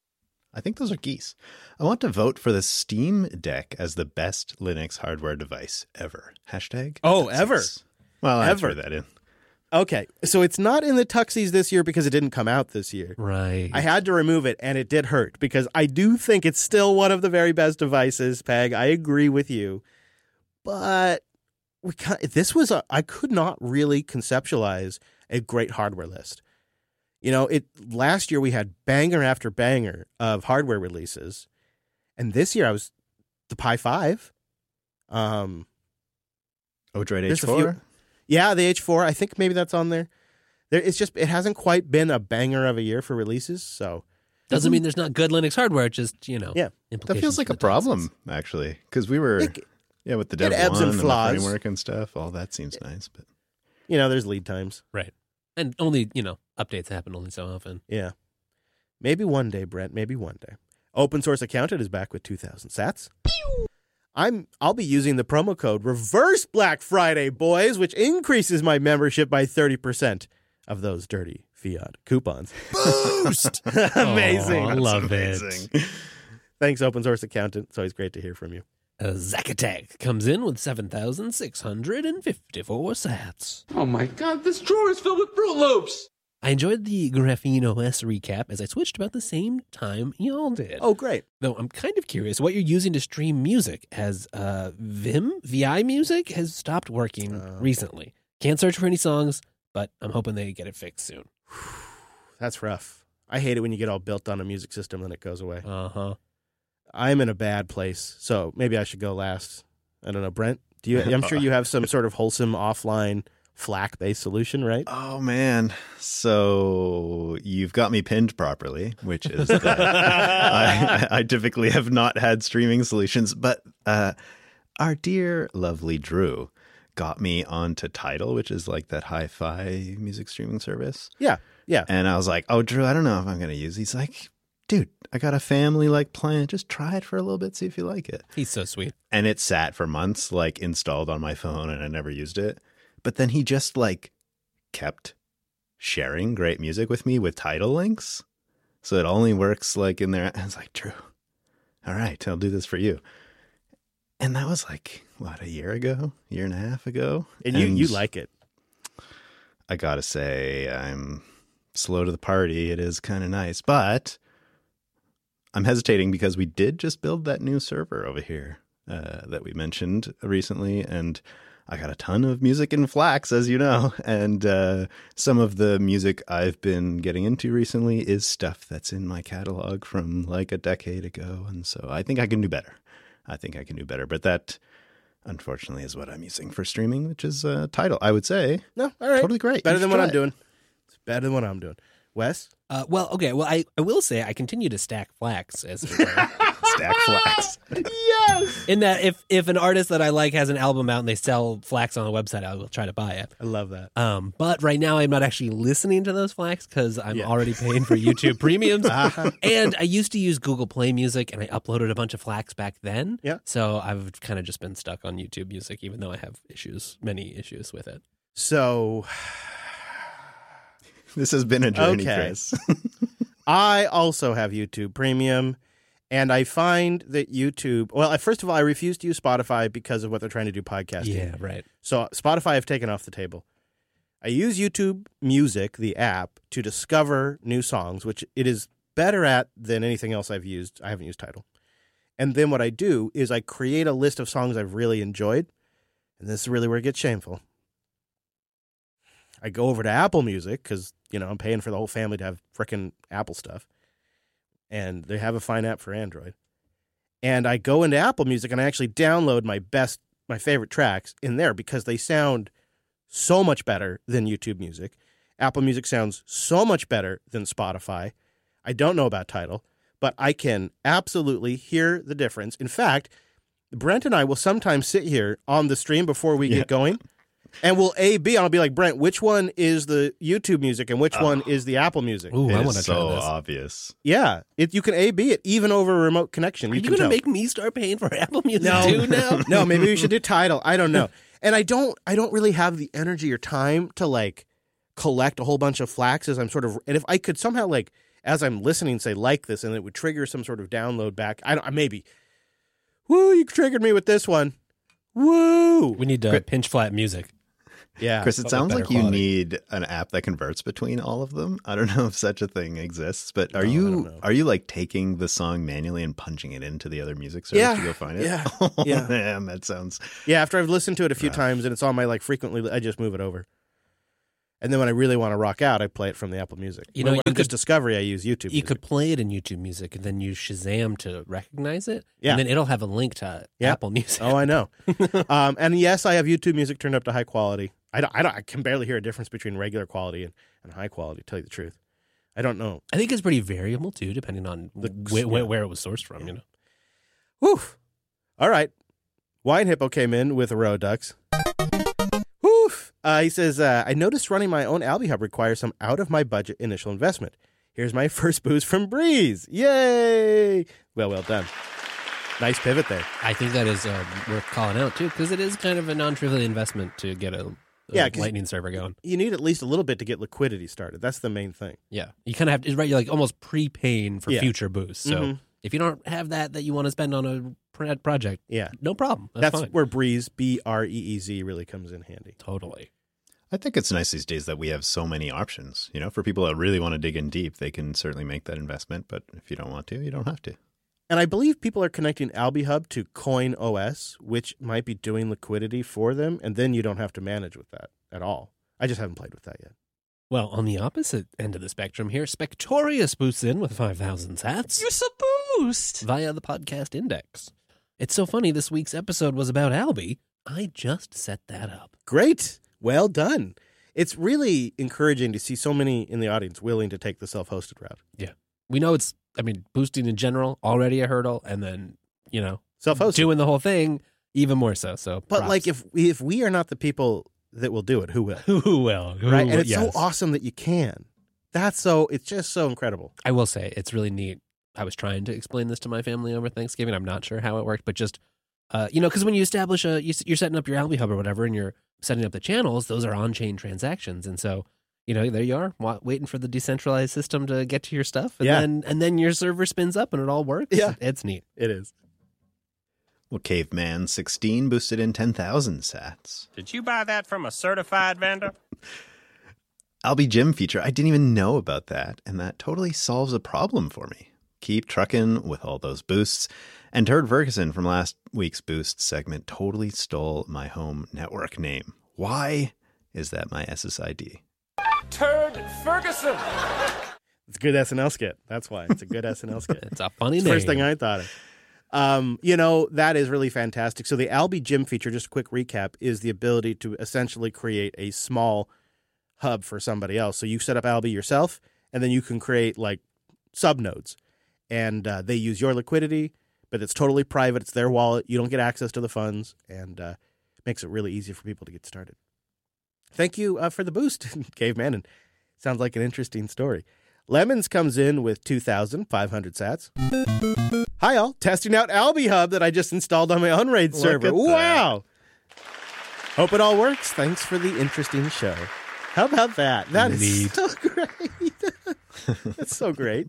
Speaker 3: I think those are geese. I want to vote for the Steam Deck as the best Linux hardware device ever. Hashtag.
Speaker 1: Oh,
Speaker 3: Tuxies.
Speaker 1: ever.
Speaker 3: Well, I
Speaker 1: Ever.
Speaker 3: threw that in.
Speaker 1: Okay, so it's not in the Tuxies this year because it didn't come out this year.
Speaker 2: Right.
Speaker 1: I had to remove it, and it did hurt because I do think it's still one of the very best devices, Peg. I agree with you. But we kind this was a, I could not really conceptualize a great hardware list. You know, it last year we had banger after banger of hardware releases, and this year I was the Pi five. Um,
Speaker 3: Odroid
Speaker 1: There's
Speaker 3: H
Speaker 1: a
Speaker 3: four.
Speaker 1: few- yeah, the H four. I think maybe that's on there. There, it's just it hasn't quite been a banger of a year for releases. So
Speaker 2: Doesn't mean there's not good Linux hardware. It just, you know,
Speaker 1: Yeah.
Speaker 3: That
Speaker 2: implications
Speaker 3: feels like
Speaker 2: for
Speaker 3: a
Speaker 2: the devices.
Speaker 3: problem, actually, because we were
Speaker 1: It-
Speaker 3: yeah with the
Speaker 1: it
Speaker 3: Dev
Speaker 1: ebbs
Speaker 3: one
Speaker 1: and
Speaker 3: and the
Speaker 1: flaws.
Speaker 3: framework and stuff. All that seems nice, but
Speaker 1: you know, there's lead times.
Speaker 2: Right. And only, you know, updates happen only so often.
Speaker 1: Yeah. Maybe one day, Brent. Maybe one day. Open Source Accountant is back with two thousand sats. I'm, I'll be using the promo code Reverse Black Friday, boys, which increases my membership by thirty percent of those dirty fiat coupons. Boost! Amazing.
Speaker 2: Aw, I love it.
Speaker 3: amazing.
Speaker 1: Thanks, Open Source Accountant. It's always great to hear from you.
Speaker 2: Uh, Zacatec comes in with seven thousand six hundred fifty-four sats.
Speaker 7: Oh my god, this drawer is filled with Fruit Loops!
Speaker 2: I enjoyed the Graphene O S recap as I switched about the same time y'all did.
Speaker 1: Oh, great.
Speaker 2: Though I'm kind of curious what you're using to stream music, as uh, Vim, V I Music, has stopped working
Speaker 1: Oh.
Speaker 2: recently. Can't search for any songs, but I'm hoping they get it fixed soon.
Speaker 1: That's rough. I hate it when you get all built on a music system and it goes away.
Speaker 2: Uh-huh.
Speaker 1: I'm in a bad place, so maybe I should go last. I don't know, Brent. Do you? I'm sure you have some sort of wholesome offline FLAC-based solution, right?
Speaker 3: Oh man, so you've got me pinned properly, which is that I, I typically have not had streaming solutions, but uh, our dear lovely Drew got me onto Tidal, which is like that hi-fi music streaming service.
Speaker 1: Yeah, yeah.
Speaker 3: And I was like, "Oh, Drew, I don't know if I'm going to use." He's like, "Dude, I got a family-like plan. Just try it for a little bit, see if you like it."
Speaker 2: He's so sweet.
Speaker 3: And it sat for months, like installed on my phone, and I never used it. But then he just like kept sharing great music with me with Tidal links. So it only works like in there. I was like, Drew, all right, I'll do this for you. And that was like, what, a year ago, year and a half ago?
Speaker 1: And you, you like it.
Speaker 3: I got to say, I'm slow to the party. It is kind of nice. But I'm hesitating because we did just build that new server over here uh, that we mentioned recently. And I got a ton of music in Flax, as you know, and uh, some of the music I've been getting into recently is stuff that's in my catalog from like a decade ago. And so I think I can do better. I think I can do better. But that, unfortunately, is what I'm using for streaming, which is uh, Tidal. I would say
Speaker 1: No, all right.
Speaker 3: totally great.
Speaker 1: Better
Speaker 3: You
Speaker 1: than
Speaker 3: should
Speaker 1: what
Speaker 3: try
Speaker 1: I'm
Speaker 3: it.
Speaker 1: doing. It's better than what I'm doing. Wes?
Speaker 2: Uh, well, okay. Well, I, I will say I continue to stack flax as it were.
Speaker 3: Stack Flax.
Speaker 1: Yes!
Speaker 2: In that if if an artist that I like has an album out and they sell flax on the website, I will try to buy it.
Speaker 1: I love that.
Speaker 2: Um, but right now I'm not actually listening to those flax because I'm
Speaker 1: Yeah.
Speaker 2: already paying for YouTube Premiums.
Speaker 1: Uh-huh.
Speaker 2: And I used to use Google Play Music, and I uploaded a bunch of flax back then.
Speaker 1: Yeah.
Speaker 2: So I've kind of just been stuck on YouTube Music, even though I have issues, many issues with it.
Speaker 1: So
Speaker 3: This has been a journey,
Speaker 1: Okay.
Speaker 3: Chris.
Speaker 1: I also have YouTube Premium, and I find that YouTube, well, first of all, I refuse to use Spotify because of what they're trying to do podcasting.
Speaker 2: Yeah, right.
Speaker 1: So Spotify I've taken off the table. I use YouTube Music, the app, to discover new songs, which it is better at than anything else I've used. I haven't used Tidal. And then what I do is I create a list of songs I've really enjoyed, and this is really where it gets shameful. I go over to Apple Music because, you know, I'm paying for the whole family to have frickin' Apple stuff. And they have a fine app for Android. And I go into Apple Music and I actually download my best, my favorite tracks in there because they sound so much better than YouTube Music. Apple Music sounds so much better than Spotify. I don't know about Tidal, but I can absolutely hear the difference. In fact, Brent and I will sometimes sit here on the stream before we
Speaker 3: Yeah.
Speaker 1: get going, and we'll A B, and I'll be like, Brent, which one is the YouTube Music and which one is the Apple Music?
Speaker 2: Ooh,
Speaker 3: It
Speaker 2: I
Speaker 3: is
Speaker 2: want to try
Speaker 3: so
Speaker 2: this.
Speaker 3: obvious.
Speaker 1: Yeah, it, you can A B it even over a remote connection.
Speaker 2: Are
Speaker 1: You
Speaker 2: you
Speaker 1: can
Speaker 2: going to
Speaker 1: tell.
Speaker 2: make me start paying for Apple Music
Speaker 1: No.
Speaker 2: too now?
Speaker 1: No, maybe we should do Tidal. I don't know. And I don't I don't really have the energy or time to like collect a whole bunch of flaxes. I'm sort of, and if I could somehow like as I'm listening, say like this, and it would trigger some sort of download back. I don't, maybe. Woo, you triggered me with this one. Woo.
Speaker 2: We need uh, pinch flat music.
Speaker 1: Yeah.
Speaker 3: Chris, it
Speaker 2: But with
Speaker 3: sounds
Speaker 2: better
Speaker 3: like you
Speaker 2: quality.
Speaker 3: need an app that converts between all of them. I don't know if such a thing exists, but are
Speaker 1: No, I don't
Speaker 3: you
Speaker 1: know.
Speaker 3: are you like taking the song manually and punching it into the other music service
Speaker 1: Yeah,
Speaker 3: to go find it?
Speaker 1: yeah,
Speaker 3: Oh,
Speaker 1: yeah.
Speaker 3: man, that sounds
Speaker 1: Yeah, after I've listened to it a few
Speaker 3: Rough.
Speaker 1: times and it's on my like frequently, I just move it over. And then when I really want to rock out, I play it from the Apple Music.
Speaker 2: You know,
Speaker 1: when
Speaker 2: you
Speaker 1: when it's
Speaker 2: could-
Speaker 1: Discovery, I use YouTube
Speaker 2: You
Speaker 1: Music.
Speaker 2: could play it in YouTube Music and then use Shazam to recognize it.
Speaker 1: Yeah.
Speaker 2: And then it'll have a link to
Speaker 1: Yeah.
Speaker 2: Apple Music.
Speaker 1: Oh, I know. um, and yes, I have YouTube Music turned up to high quality. I don't, I don't. I can barely hear a difference between regular quality and, and high quality. To tell you the truth, I don't know.
Speaker 2: I think it's pretty variable too, depending on
Speaker 1: The-
Speaker 2: wh- wh-
Speaker 1: yeah.
Speaker 2: where it was sourced from. You know,
Speaker 1: Woof. All right. Wine Hippo came in with a row of ducks. Woof. Uh, he says, uh, I noticed running my own Albi Hub requires some out of my budget initial investment. Here's my first boost from Breeze. Yay! Well, well done. Nice pivot there.
Speaker 2: I think that is uh, worth calling out too, because it is kind of a non-trivial investment to get a, a
Speaker 1: Yeah, 'cause-
Speaker 2: Lightning server going.
Speaker 1: You need at least a little bit to get liquidity started. That's the main thing.
Speaker 2: Yeah, you kind of have to, right? You're like almost prepaying for
Speaker 1: Yeah.
Speaker 2: future boosts. So
Speaker 1: Mhm.
Speaker 2: if you don't have that that you want to spend on a pro- project,
Speaker 1: Yeah.
Speaker 2: no problem. That's,
Speaker 1: That's
Speaker 2: fine.
Speaker 1: where Breeze, B R E E Z, really comes in handy.
Speaker 2: Totally.
Speaker 3: I think it's nice these days that we have so many options. You know, for people that really want to dig in deep, they can certainly make that investment. But if you don't want to, you don't have to.
Speaker 1: And I believe people are connecting Albi Hub to Coin O S, which might be doing liquidity for them, and then you don't have to manage with that at all. I just haven't played with that yet.
Speaker 2: Well, on the opposite end of the spectrum here, Spectorious boosts in with five thousand sats
Speaker 5: Use a boost.
Speaker 2: via the podcast index. It's so funny, this week's episode was about Albi. I just set that up.
Speaker 1: Great. Well done. It's really encouraging to see so many in the audience willing to take the self-hosted route.
Speaker 2: We know it's, I mean, boosting in general, already a hurdle, and then, you know,
Speaker 1: Self-hosted.
Speaker 2: doing the whole thing, even more so. So,
Speaker 1: But
Speaker 2: props.
Speaker 1: like if we, if we are not the people that will do it, who will?
Speaker 2: who will? Who
Speaker 1: Right?
Speaker 2: will-
Speaker 1: And it's
Speaker 2: yes.
Speaker 1: so awesome that you can. That's so, it's just so incredible.
Speaker 2: I will say it's really neat. I was trying to explain this to my family over Thanksgiving. I'm not sure how it worked, but just uh, you know, because when you establish a, you, you're setting up your Albi Hub or whatever, and you're setting up the channels, those are on-chain transactions, and so you know there you are, wa- waiting for the decentralized system to get to your stuff, and
Speaker 1: Yeah.
Speaker 2: then and then your server spins up and it all works.
Speaker 1: Yeah.
Speaker 2: It's neat.
Speaker 1: It is.
Speaker 3: Well, Caveman sixteen boosted in ten thousand sats.
Speaker 8: Did you buy that from a certified vendor?
Speaker 3: Albi Gym feature, I didn't even know about that, and that totally solves a problem for me. Keep trucking with all those boosts. And Turd Ferguson from last week's boost segment totally stole my home network name. Why is that my S S I D?
Speaker 7: Turd Ferguson.
Speaker 1: It's a good S N L skit. That's why. It's a good S N L skit.
Speaker 2: It's a funny
Speaker 1: It's the
Speaker 2: name.
Speaker 1: first thing I thought of. Um, you know, that is really fantastic. So the Albi Gym feature, just a quick recap, is the ability to essentially create a small hub for somebody else. So you set up Albi yourself, and then you can create like subnodes. And uh, they use your liquidity, but it's totally private. It's their wallet. You don't get access to the funds, and uh, makes it really easy for people to get started. Thank you uh, for the boost, Caveman. And sounds like an interesting story. Lemons comes in with two thousand five hundred sats. Hi, all. Testing out Albi Hub that I just installed on my Unraid
Speaker 3: Look
Speaker 1: server.
Speaker 3: at that.
Speaker 1: Wow. Hope it all works. Thanks for the interesting show. How about that? That is
Speaker 2: Neat.
Speaker 1: so great. That's so great.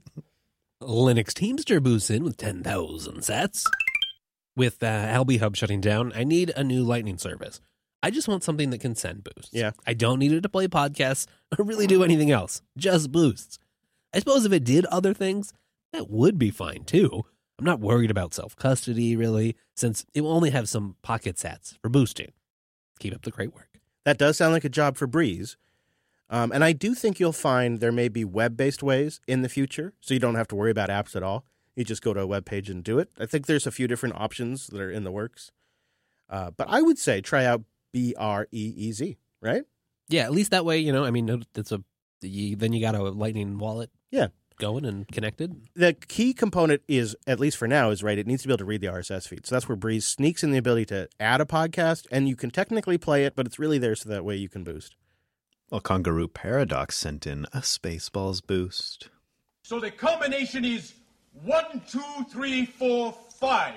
Speaker 2: Linux Teamster boosts in with ten thousand sats. With uh, Albi Hub shutting down, I need a new Lightning service. I just want something that can send boosts.
Speaker 1: Yeah.
Speaker 2: I don't need it to play podcasts or really do anything else. Just boosts. I suppose if it did other things, that would be fine too. I'm not worried about self-custody, really, since it will only have some pocket sats for boosting. Keep up the great work.
Speaker 1: That does sound like a job for Breeze. Um, and I do think you'll find there may be web-based ways in the future, so you don't have to worry about apps at all. You just go to a web page and do it. I think there's a few different options that are in the works. Uh, but I would say try out B R E E Z, right?
Speaker 2: Yeah, at least that way, you know, I mean, it's a you, then you got a Lightning wallet
Speaker 1: Yeah.
Speaker 2: going and connected.
Speaker 1: The key component is, at least for now, is right. It needs to be able to read the R S S feed. So that's where Breeze sneaks in the ability to add a podcast, and you can technically play it, but it's really there so that way you can boost.
Speaker 3: Well, Kangaroo Paradox sent in a Spaceballs boost.
Speaker 7: So the combination is one, two, three, four, five.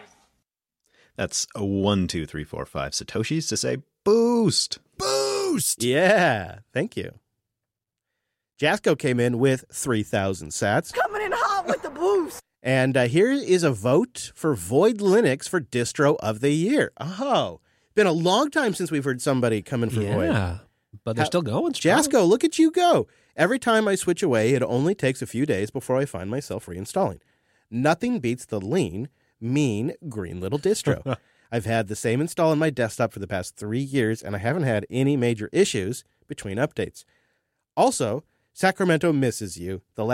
Speaker 3: That's a one, two, three, four, five Satoshis to say boost. Boost!
Speaker 1: Yeah, thank you. Jasco came in with three thousand sats.
Speaker 5: Come
Speaker 9: in hot with the boost.
Speaker 1: And uh, here is a vote for Void Linux for Distro of the Year. Oh, been a long time since we've heard somebody coming for Void.
Speaker 2: Yeah, but they're
Speaker 1: How-
Speaker 2: still going strong.
Speaker 1: Jasko, look at you go. Every time I switch away, it only takes a few days before I find myself reinstalling. Nothing beats the lean, mean, green little distro. I've had the same install on my desktop for the past three years, and I haven't had any major issues between updates. Also, Sacramento misses you. The last